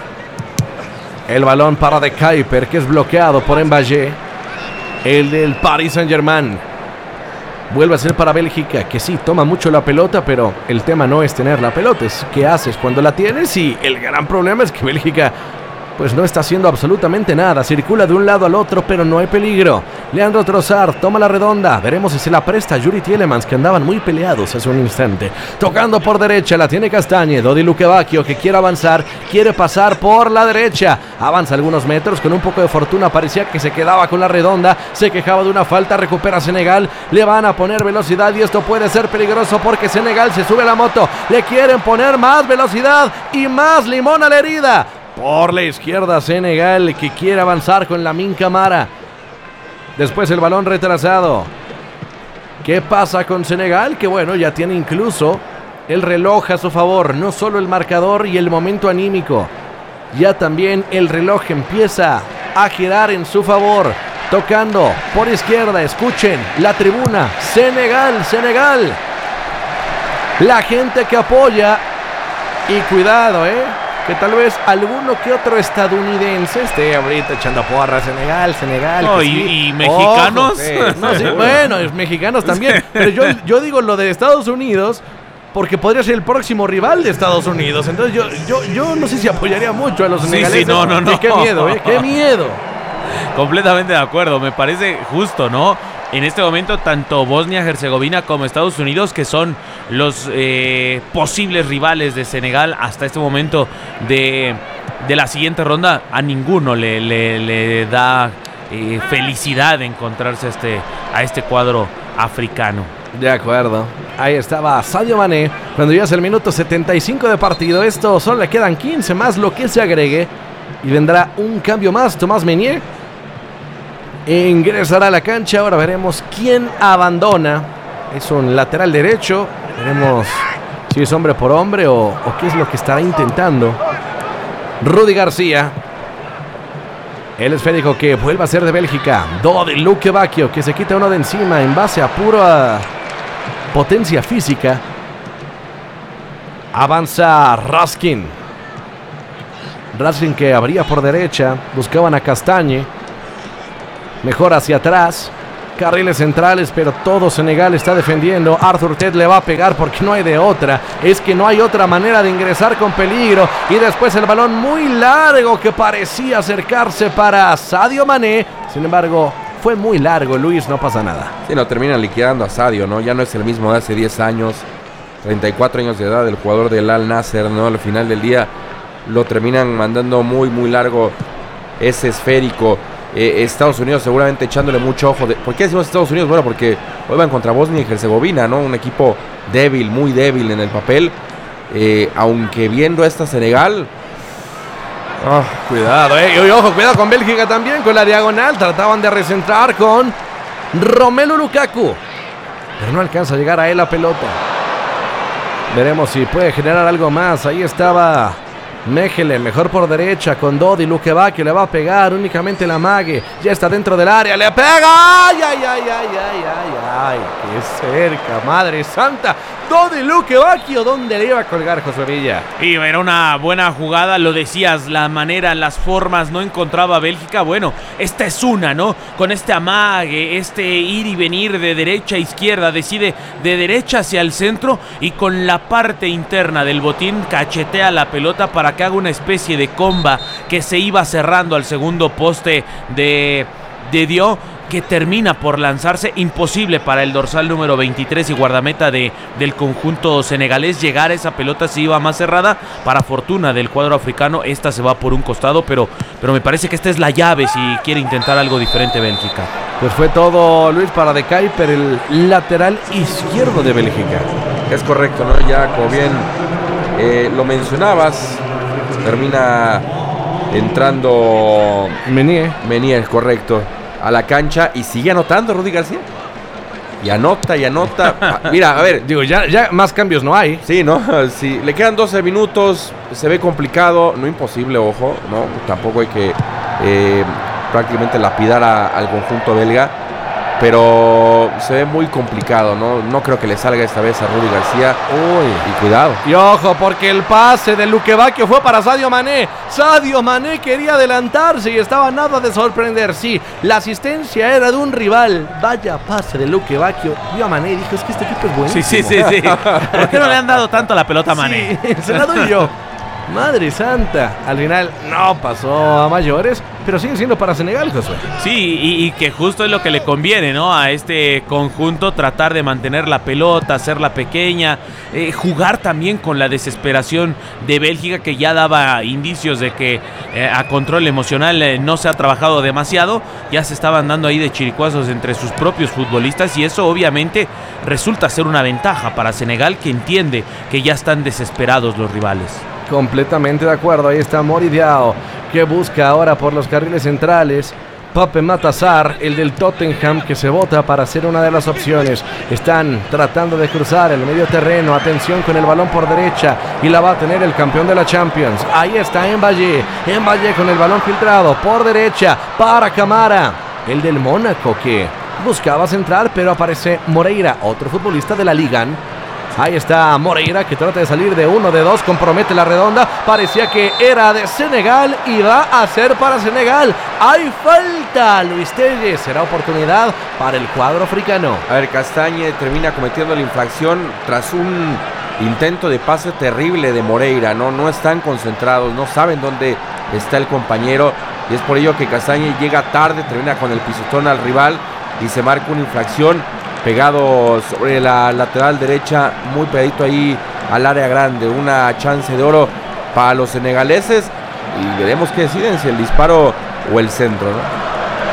El balón para De Kuyper, que es bloqueado por Mbaye, el del Paris Saint-Germain. Vuelve a ser para Bélgica, que sí, toma mucho la pelota, pero el tema no es tener la pelota, es qué haces cuando la tienes. Y el gran problema es que Bélgica pues no está haciendo absolutamente nada. Circula de un lado al otro, pero no hay peligro. Leandro Trossard toma la redonda. Veremos si se la presta a Yuri Tielemans, que andaban muy peleados hace un instante. Tocando por derecha, la tiene Castagne. Dodi Lukebakio, que quiere avanzar, quiere pasar por la derecha. Avanza algunos metros, con un poco de fortuna parecía que se quedaba con la redonda. Se quejaba de una falta, recupera Senegal. Le van a poner velocidad y esto puede ser peligroso porque Senegal se sube a la moto. Le quieren poner más velocidad y más limón a la herida. Por la izquierda Senegal, que quiere avanzar con Lamine Camara. Después el balón retrasado. ¿Qué pasa con Senegal? Que bueno, ya tiene incluso el reloj a su favor. No solo el marcador y el momento anímico. Ya también el reloj empieza a girar en su favor. Tocando por izquierda, escuchen la tribuna. Senegal, Senegal. La gente que apoya. Y cuidado, eh. que tal vez alguno que otro estadounidense esté ahorita echando porra. Senegal, Senegal. No, y, sí. y mexicanos. Ojo, eh. no, sí, bueno, es mexicanos también. Pero yo, yo digo lo de Estados Unidos porque podría ser el próximo rival de Estados Unidos. Entonces yo, yo, yo no sé si apoyaría mucho a los senegaleses. Sí, sí, no, no, no. Y qué miedo, ¿eh? Qué miedo. Completamente de acuerdo. Me parece justo, ¿no? En este momento, tanto Bosnia-Herzegovina como Estados Unidos, que son los eh, posibles rivales de Senegal hasta este momento de, de la siguiente ronda, a ninguno le, le, le da eh, felicidad de encontrarse a este, a este cuadro africano. De acuerdo. Ahí estaba Sadio Mané cuando ya es el minuto setenta y cinco de partido. Esto solo le quedan quince más lo que se agregue. Y vendrá un cambio más. Tomás Meunier ingresará a la cancha. Ahora veremos quién abandona. Es un lateral derecho. Veremos si es hombre por hombre o, o qué es lo que estará intentando. Rudy García. El esférico que vuelve a ser de Bélgica. Dodi Luque Bacchio que se quita uno de encima en base a pura potencia física. Avanza Raskin. Raskin que abría por derecha. Buscaban a Castañe. Mejor hacia atrás. Carriles centrales, pero todo Senegal está defendiendo. Arthur Ted le va a pegar porque no hay de otra. Es que no hay otra manera de ingresar con peligro. Y después el balón muy largo que parecía acercarse para Sadio Mané. Sin embargo, fue muy largo, Luis, no pasa nada. Sí, no, terminan liquidando a Sadio, ¿no? Ya no es el mismo de hace diez años. treinta y cuatro años de edad, el jugador del Al Nasser, ¿no? Al final del día lo terminan mandando muy, muy largo ese esférico. Eh, Estados Unidos seguramente echándole mucho ojo. De, ¿Por qué decimos Estados Unidos? Bueno, porque hoy van contra Bosnia y Herzegovina, ¿no? Un equipo débil, muy débil en el papel. Eh, aunque viendo a esta Senegal... Oh, cuidado, eh. Y ojo, cuidado con Bélgica también, con la diagonal. Trataban de recentrar con Romelu Lukaku. Pero no alcanza a llegar a él la pelota. Veremos si puede generar algo más. Ahí estaba... Mechelen, mejor por derecha con Dodi Luque Bacchio, le va a pegar únicamente la mague, ya está dentro del área, le pega, ay, ay, ay, ay, ay, ay, ay, qué cerca, madre santa, Dodi Luque Bacchio, ¿dónde le iba a colgar Josué Villa? Y era una buena jugada, lo decías, la manera, las formas, no encontraba Bélgica, bueno, esta es una, ¿no? Con este amague, este ir y venir de derecha a izquierda, decide de derecha hacia el centro y con la parte interna del botín cachetea la pelota para que haga una especie de comba que se iba cerrando al segundo poste de, de Dio, que termina por lanzarse. Imposible para el dorsal número veintitrés y guardameta de, del conjunto senegalés llegar a esa pelota, se iba más cerrada. Para fortuna del cuadro africano, esta se va por un costado, pero, pero me parece que esta es la llave si quiere intentar algo diferente Bélgica. Pues fue todo, Luis, para De Kuyper, el lateral izquierdo de Bélgica. Es correcto, ¿no? Ya como bien eh, lo mencionabas, termina entrando Menier. Menier, correcto, a la cancha y sigue anotando Rudy García. Y anota y anota. Mira, a ver. Digo, ya, ya más cambios no hay. Sí, ¿no? Sí, le quedan doce minutos, se ve complicado, no imposible, ojo, ¿no? Tampoco hay que eh, prácticamente lapidar a, al conjunto belga. Pero se ve muy complicado, ¿no? No creo que le salga esta vez a Rudy García. Uy. Y cuidado. Y ojo, porque el pase de Luque Bacchio fue para Sadio Mané. Sadio Mané quería adelantarse y estaba nada de sorprender. Sí, la asistencia era de un rival. Vaya pase de Luque Bacchio. Vio a Mané y dijo, es que este equipo es buenísimo. Sí, sí, sí, sí. ¿Por qué no le han dado tanto la pelota a Mané? Sí, se la doy yo. Madre santa, al final no pasó a mayores, pero sigue siendo para Senegal, Josué. Sí, y, y que justo es lo que le conviene, ¿no? A este conjunto, tratar de mantener la pelota, hacerla pequeña, eh, jugar también con la desesperación de Bélgica, que ya daba indicios de que eh, a control emocional eh, no se ha trabajado demasiado, ya se estaban dando ahí de chiricuazos entre sus propios futbolistas y eso obviamente resulta ser una ventaja para Senegal, que entiende que ya están desesperados los rivales. Completamente de acuerdo, ahí está Mori Diao, que busca ahora por los carriles centrales. Pape Matar, el del Tottenham, que se vota para ser una de las opciones. Están tratando de cruzar el medio terreno, atención con el balón por derecha, y la va a tener el campeón de la Champions. Ahí está Mbaye, Mbaye con el balón filtrado por derecha para Camara, el del Mónaco, que buscaba centrar, pero aparece Moreira, otro futbolista de la Liga. Ahí está Moreira, que trata de salir de uno, de dos, compromete la redonda. Parecía que era de Senegal y va a ser para Senegal. Hay falta, Luis Telles. Será oportunidad para el cuadro africano. A ver, Castañe termina cometiendo la infracción tras un intento de pase terrible de Moreira, ¿no? No están concentrados, no saben dónde está el compañero. Y es por ello que Castañe llega tarde, termina con el pisotón al rival y se marca una infracción. Pegado sobre la lateral derecha, muy pegadito ahí al área grande. Una chance de oro para los senegaleses. Y veremos qué deciden, si el disparo o el centro, ¿no?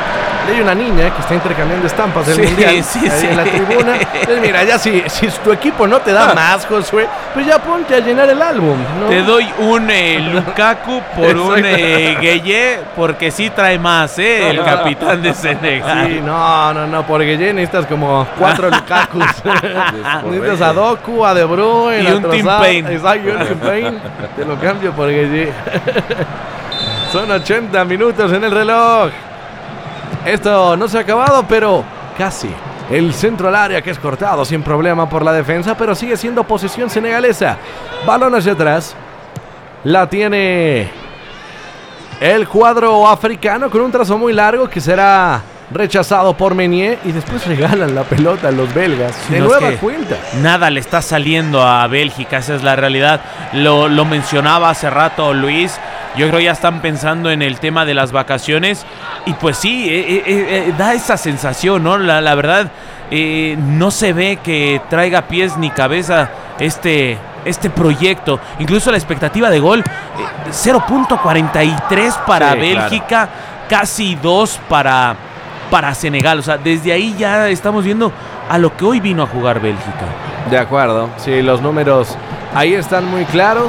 hay una niña que está intercambiando estampas del Sí, mundial sí, ahí sí. en la tribuna. Entonces, mira, ya si, si tu equipo no te da más, Josué, pues ya ponte a llenar el álbum, ¿no? Te doy un eh, Lukaku por un eh, Gueye, porque sí trae más, ¿eh? El capitán de Senegal. Sí, no, no, no, por Gueye necesitas como cuatro Lukakus. Necesitas a Doku, a De Bruyne, Y a un Tim Trossard. Payne. Exacto, y un Tim Payne. Te lo cambio por Gueye. Son ochenta minutos en el reloj. Esto no se ha acabado, pero casi. El centro al área que es cortado sin problema por la defensa, pero sigue siendo posesión senegalesa. Balón hacia atrás. La tiene el cuadro africano con un trazo muy largo que será rechazado por Meunier y después regalan la pelota a los belgas. De No, es nueva que cuenta. Nada le está saliendo a Bélgica, esa es la realidad. Lo, lo mencionaba hace rato Luis. Yo creo ya están pensando en el tema de las vacaciones. Y pues sí, eh, eh, eh, da esa sensación, ¿no? La, la verdad, eh, no se ve que traiga pies ni cabeza este, este proyecto. Incluso la expectativa de gol, eh, cero punto cuarenta y tres para Sí, Bélgica, claro. casi dos para, para Senegal. O sea, desde ahí ya estamos viendo a lo que hoy vino a jugar Bélgica. De acuerdo, sí, los números ahí están muy claros.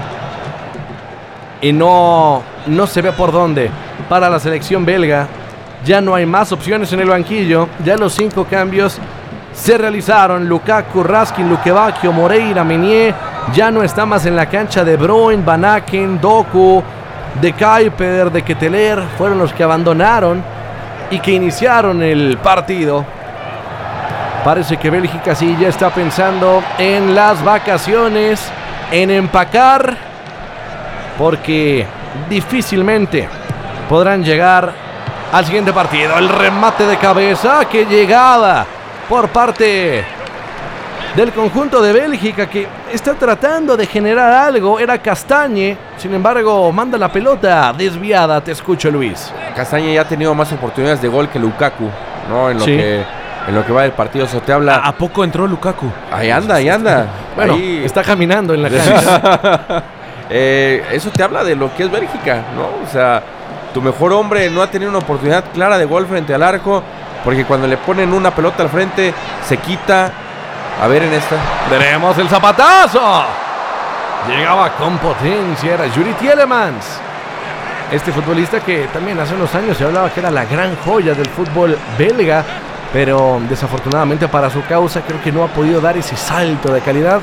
Y no, no se ve por dónde. Para la selección belga ya no hay más opciones en el banquillo. Ya los cinco cambios se realizaron. Lukaku, Raskin, Lukebakio, Moreira, Meunier. Ya no está más en la cancha. De Bruyne, Van Aken, Doku, De Kuyper, De Ketelaere. Fueron los que abandonaron y que iniciaron el partido. Parece que Bélgica sí ya está pensando en las vacaciones, en empacar, porque difícilmente podrán llegar al siguiente partido. El remate de cabeza, que llegada por parte del conjunto de Bélgica, que está tratando de generar algo. Era Castagne, sin embargo manda la pelota desviada. Te escucho, Luis. Castagne ya ha tenido más oportunidades de gol que Lukaku, ¿no? En lo Sí. que en lo que va del partido. Eso te habla. ¿A, a poco entró Lukaku? Ahí anda, ahí anda. Bueno, Ahí- está caminando en la cancha. Eh, eso te habla de lo que es Bélgica, ¿no? O sea, tu mejor hombre no ha tenido una oportunidad clara de gol frente al arco, porque cuando le ponen una pelota al frente, se quita. A ver en esta. Veremos el zapatazo. Llegaba con potencia, era Yuri Tielemans. Este futbolista que también hace unos años se hablaba que era la gran joya del fútbol belga, pero desafortunadamente para su causa creo que no ha podido dar ese salto de calidad.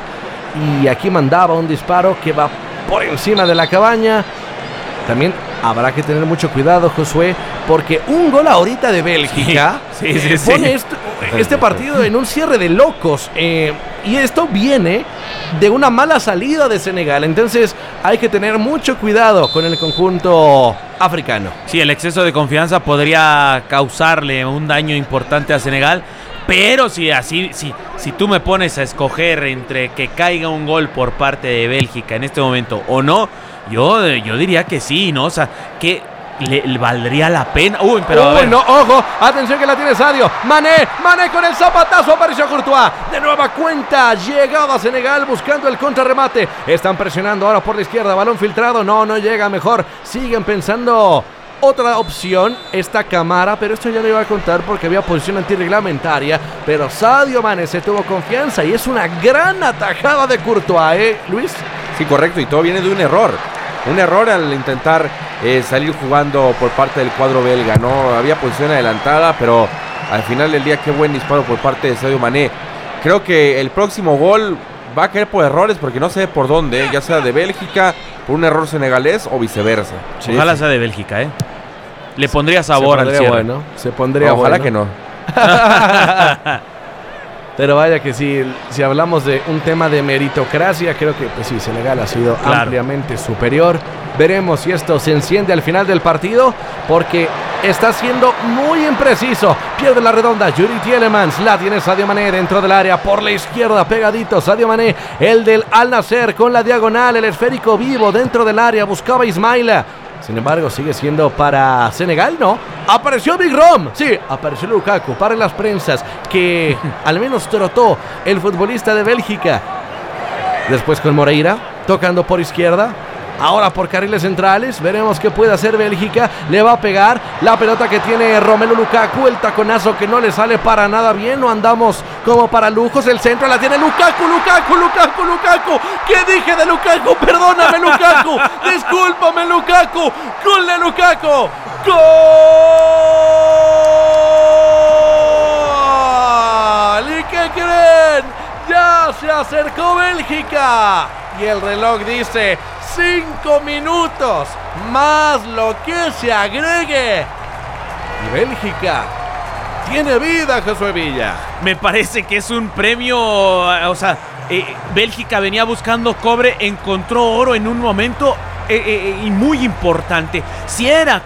Y aquí mandaba un disparo que va por encima de la cabaña. También habrá que tener mucho cuidado, Josué, porque un gol ahorita de Bélgica Sí, sí, sí, eh, sí. pone esto- este partido en un cierre de locos. eh, y esto viene de una mala salida de Senegal. Entonces hay que tener mucho cuidado con el conjunto africano. Sí, el exceso de confianza podría causarle un daño importante a Senegal. Pero si así, si, si tú me pones a escoger entre que caiga un gol por parte de Bélgica en este momento o no, yo, yo diría que sí, ¿no? O sea, que le, le valdría la pena. Uy, pero a Uy, ver. no, ojo, atención que la tiene Sadio. Mané, Mané con el zapatazo, apareció Courtois. De nueva cuenta, llegaba Senegal buscando el contrarremate. Están presionando ahora por la izquierda, balón filtrado. No, no llega mejor. Siguen pensando otra opción, esta Camara, pero esto ya no iba a contar porque había posición antirreglamentaria. Pero Sadio Mané se tuvo confianza y es una gran atajada de Courtois, ¿eh, Luis? Sí, correcto, y todo viene de un error. Un error al intentar eh, salir jugando por parte del cuadro belga, ¿no? Había posición adelantada, pero al final del día, qué buen disparo por parte de Sadio Mané. Creo que el próximo gol va a caer por errores porque no sé por dónde, ¿eh? Ya sea de Bélgica, por un error senegalés o viceversa. Ojalá sea de Bélgica, ¿eh? Le pondría sabor se al pondría cierre. bueno, se pondría Ojalá bueno. que no. Pero vaya que si, si hablamos de un tema de meritocracia, creo que pues sí, Senegal ha sido Claro. ampliamente superior. Veremos si esto se enciende al final del partido, porque está siendo muy impreciso. Pierde la redonda, Yuri Tielemans, la tiene Sadio Mané dentro del área, por la izquierda, pegadito, Sadio Mané, el del Al Nassr con la diagonal, el esférico vivo dentro del área, buscaba Ismaila. Sin embargo, sigue siendo para Senegal, ¿no? Apareció Big Rom, sí, apareció Lukaku para las prensas, que al menos trotó el futbolista de Bélgica. Después con Moreira, tocando por izquierda, Ahora por carriles centrales, veremos qué puede hacer Bélgica. Le va a pegar la pelota que tiene Romelu Lukaku, el taconazo que no le sale para nada bien. No andamos como para lujos. El centro la tiene Lukaku, Lukaku, Lukaku, Lukaku. ¿Qué dije de Lukaku? Perdóname, Lukaku. Discúlpame, Lukaku. Gol de Lukaku. ¡Gol! ¿Y qué creen? Ya se acercó Bélgica. Y el reloj dice cinco minutos más lo que se agregue. Y Bélgica tiene vida, Josué Villa. Me parece que es un premio, o sea, eh, Bélgica venía buscando cobre, encontró oro en un momento eh, eh, y muy importante. Si era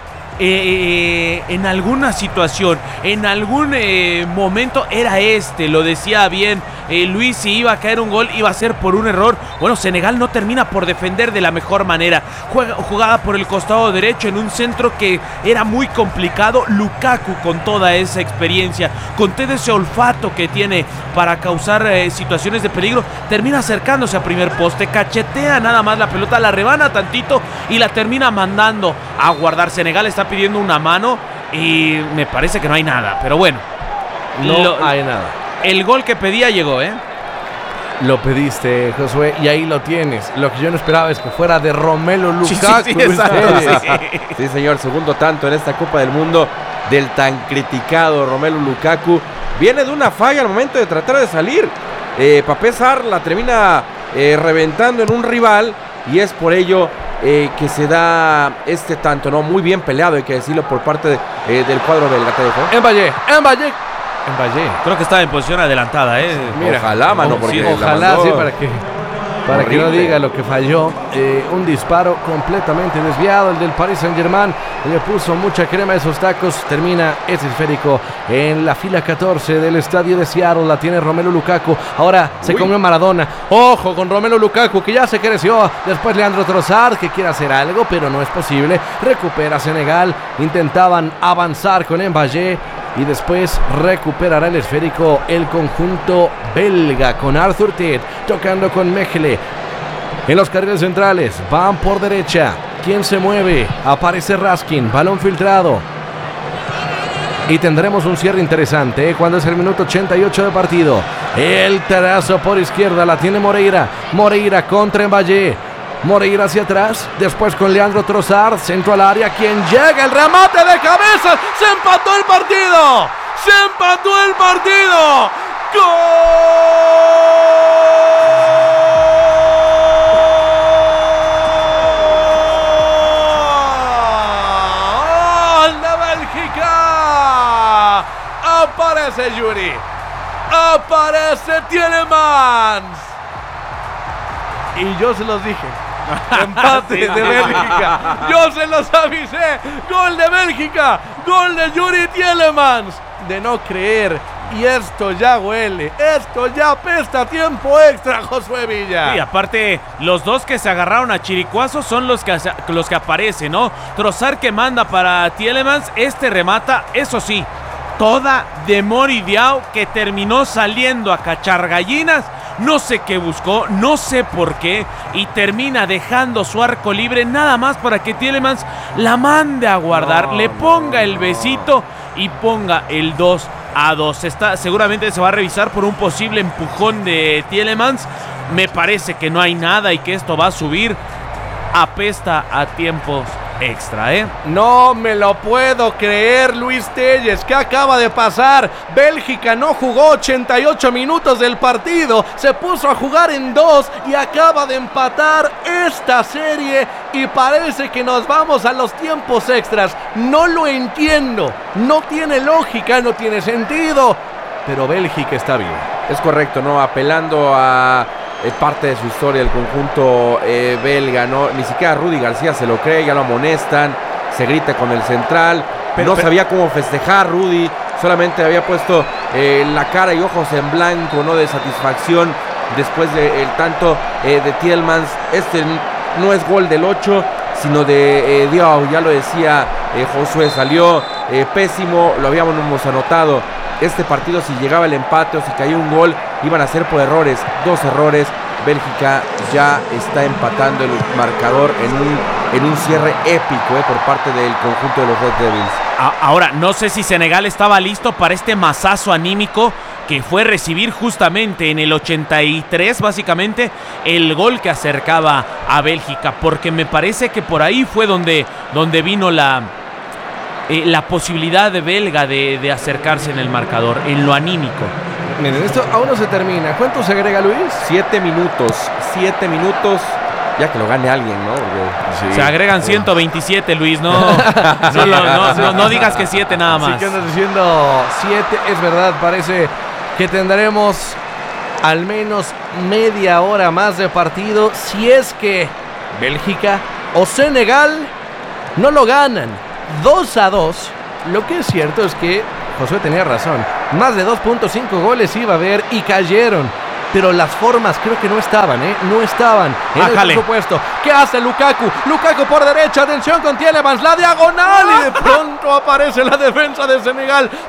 eh, en alguna situación, en algún eh, momento, era este, lo decía bien eh, Luis, si iba a caer un gol, iba a ser por un error. Bueno, Senegal no termina por defender de la mejor manera. Juega, jugada por el costado derecho en un centro que era muy complicado. Lukaku, con toda esa experiencia, con todo ese olfato que tiene para causar eh, situaciones de peligro, termina acercándose a primer poste, cachetea nada más la pelota, la rebana tantito y la termina mandando a guardar. Senegal está pidiendo una mano y me parece que no hay nada, pero bueno, no lo, hay nada. El gol que pedía llegó, ¿eh? Lo pediste, Josué, y ahí lo tienes. Lo que yo no esperaba es que fuera de Romelu Lukaku. Sí, sí, sí, sí. Sí, señor, segundo tanto en esta Copa del Mundo del tan criticado Romelu Lukaku. Viene de una falla al momento de tratar de salir. Eh, Pape Sarr la termina eh, reventando en un rival y es por ello eh, que se da este tanto, ¿no? Muy bien peleado, hay que decirlo, por parte de, eh, del cuadro belga. Mbappé, Mbappé. En Valle. Creo que estaba en posición adelantada, ¿eh? Mira, ojalá, mano, porque sí, ojalá, sí, para que para horrible. que no diga lo que falló. Eh, un disparo completamente desviado, el del Paris Saint-Germain. Le puso mucha crema a esos tacos. Termina ese esférico en la fila catorce del estadio de Seattle. La tiene Romelu Lukaku. Ahora se Uy. comió Maradona. Ojo con Romelu Lukaku, que ya se creció. Después Leandro Trossard, que quiere hacer algo, pero no es posible. Recupera Senegal. Intentaban avanzar con Mbappé. Y después recuperará el esférico el conjunto belga con Arthur Ted tocando con Mechele. En los carriles centrales van por derecha. ¿Quién se mueve? Aparece Raskin, balón filtrado. Y tendremos un cierre interesante, ¿eh? Cuando es el minuto ochenta y ocho de partido. El tarazo por izquierda la tiene Moreira. Moreira contra Mbappé. Moreira hacia atrás, después con Leandro Trossard, centro al área, quien llega, el remate de cabeza, se empató el partido, se empató el partido, ¡gol de Bélgica! Aparece Yuri, aparece Tielemans, y yo se los dije. Empate de Bélgica. Yo se los avisé. Gol de Bélgica. Gol de Yuri Tielemans. De no creer. Y esto ya huele. Esto ya apesta tiempo extra, Josué Villa. Y aparte, los dos que se agarraron a chiricuazos son los que, los que aparecen, ¿no? Trossard que manda para Tielemans. Este remata, eso sí, toda de Mori Diaw, que terminó saliendo a cachar gallinas. No sé qué buscó, no sé por qué, y termina dejando su arco libre nada más para que Tielemans la mande a guardar, no, le ponga no, el besito y ponga el dos a dos. Está, seguramente se va a revisar por un posible empujón de Tielemans. Me parece que no hay nada y que esto va a subir. Apesta a tiempos extra, ¿eh? No me lo puedo creer, Luis Telles. ¿Qué acaba de pasar? Bélgica no jugó ochenta y ocho minutos del partido, se puso a jugar en dos y acaba de empatar esta serie y parece que nos vamos a los tiempos extras. No lo entiendo, no tiene lógica, no tiene sentido, pero Bélgica está bien. Es correcto, ¿no? Apelando a Eh, parte de su historia, el conjunto eh, belga, ¿no? Ni siquiera Rudy García se lo cree, ya lo amonestan, se grita con el central, pero no pero, sabía cómo festejar Rudy, solamente había puesto eh, la cara y ojos en blanco, ¿no? De satisfacción después del de tanto eh, de Tielemans. Este no es gol del ocho, sino de eh, Diaw, ya lo decía eh, Josué, salió eh, pésimo, lo habíamos anotado. Este partido, si llegaba el empate o si caía un gol, iban a ser por errores, dos errores Bélgica ya está empatando el marcador en un, en un cierre épico eh, por parte del conjunto de los Red Devils. Ahora, no sé si Senegal estaba listo para este mazazo anímico que fue recibir justamente en el ochenta y tres, básicamente, el gol que acercaba a Bélgica, porque me parece que por ahí fue donde, donde vino la, eh, la posibilidad de belga de, de acercarse en el marcador, en lo anímico. Miren, esto aún no se termina. ¿Cuánto se agrega, Luis? Siete minutos, siete minutos. Ya que lo gane alguien, ¿no? Porque, sí, se agregan ciento veintisiete, Luis, no, no, no, no, no, no digas que siete nada más. Sí que andas diciendo siete, es verdad, parece que tendremos al menos media hora más de partido si es que Bélgica o Senegal no lo ganan. dos a dos, lo que es cierto es que Josué tenía razón, más de dos punto cinco goles iba a haber y cayeron. Pero las formas creo que no estaban, ¿eh? No estaban en Ájale. el presupuesto. ¿Qué hace Lukaku? Lukaku por derecha, atención con Tielemans, la diagonal y de pronto aparece la defensa de Senegal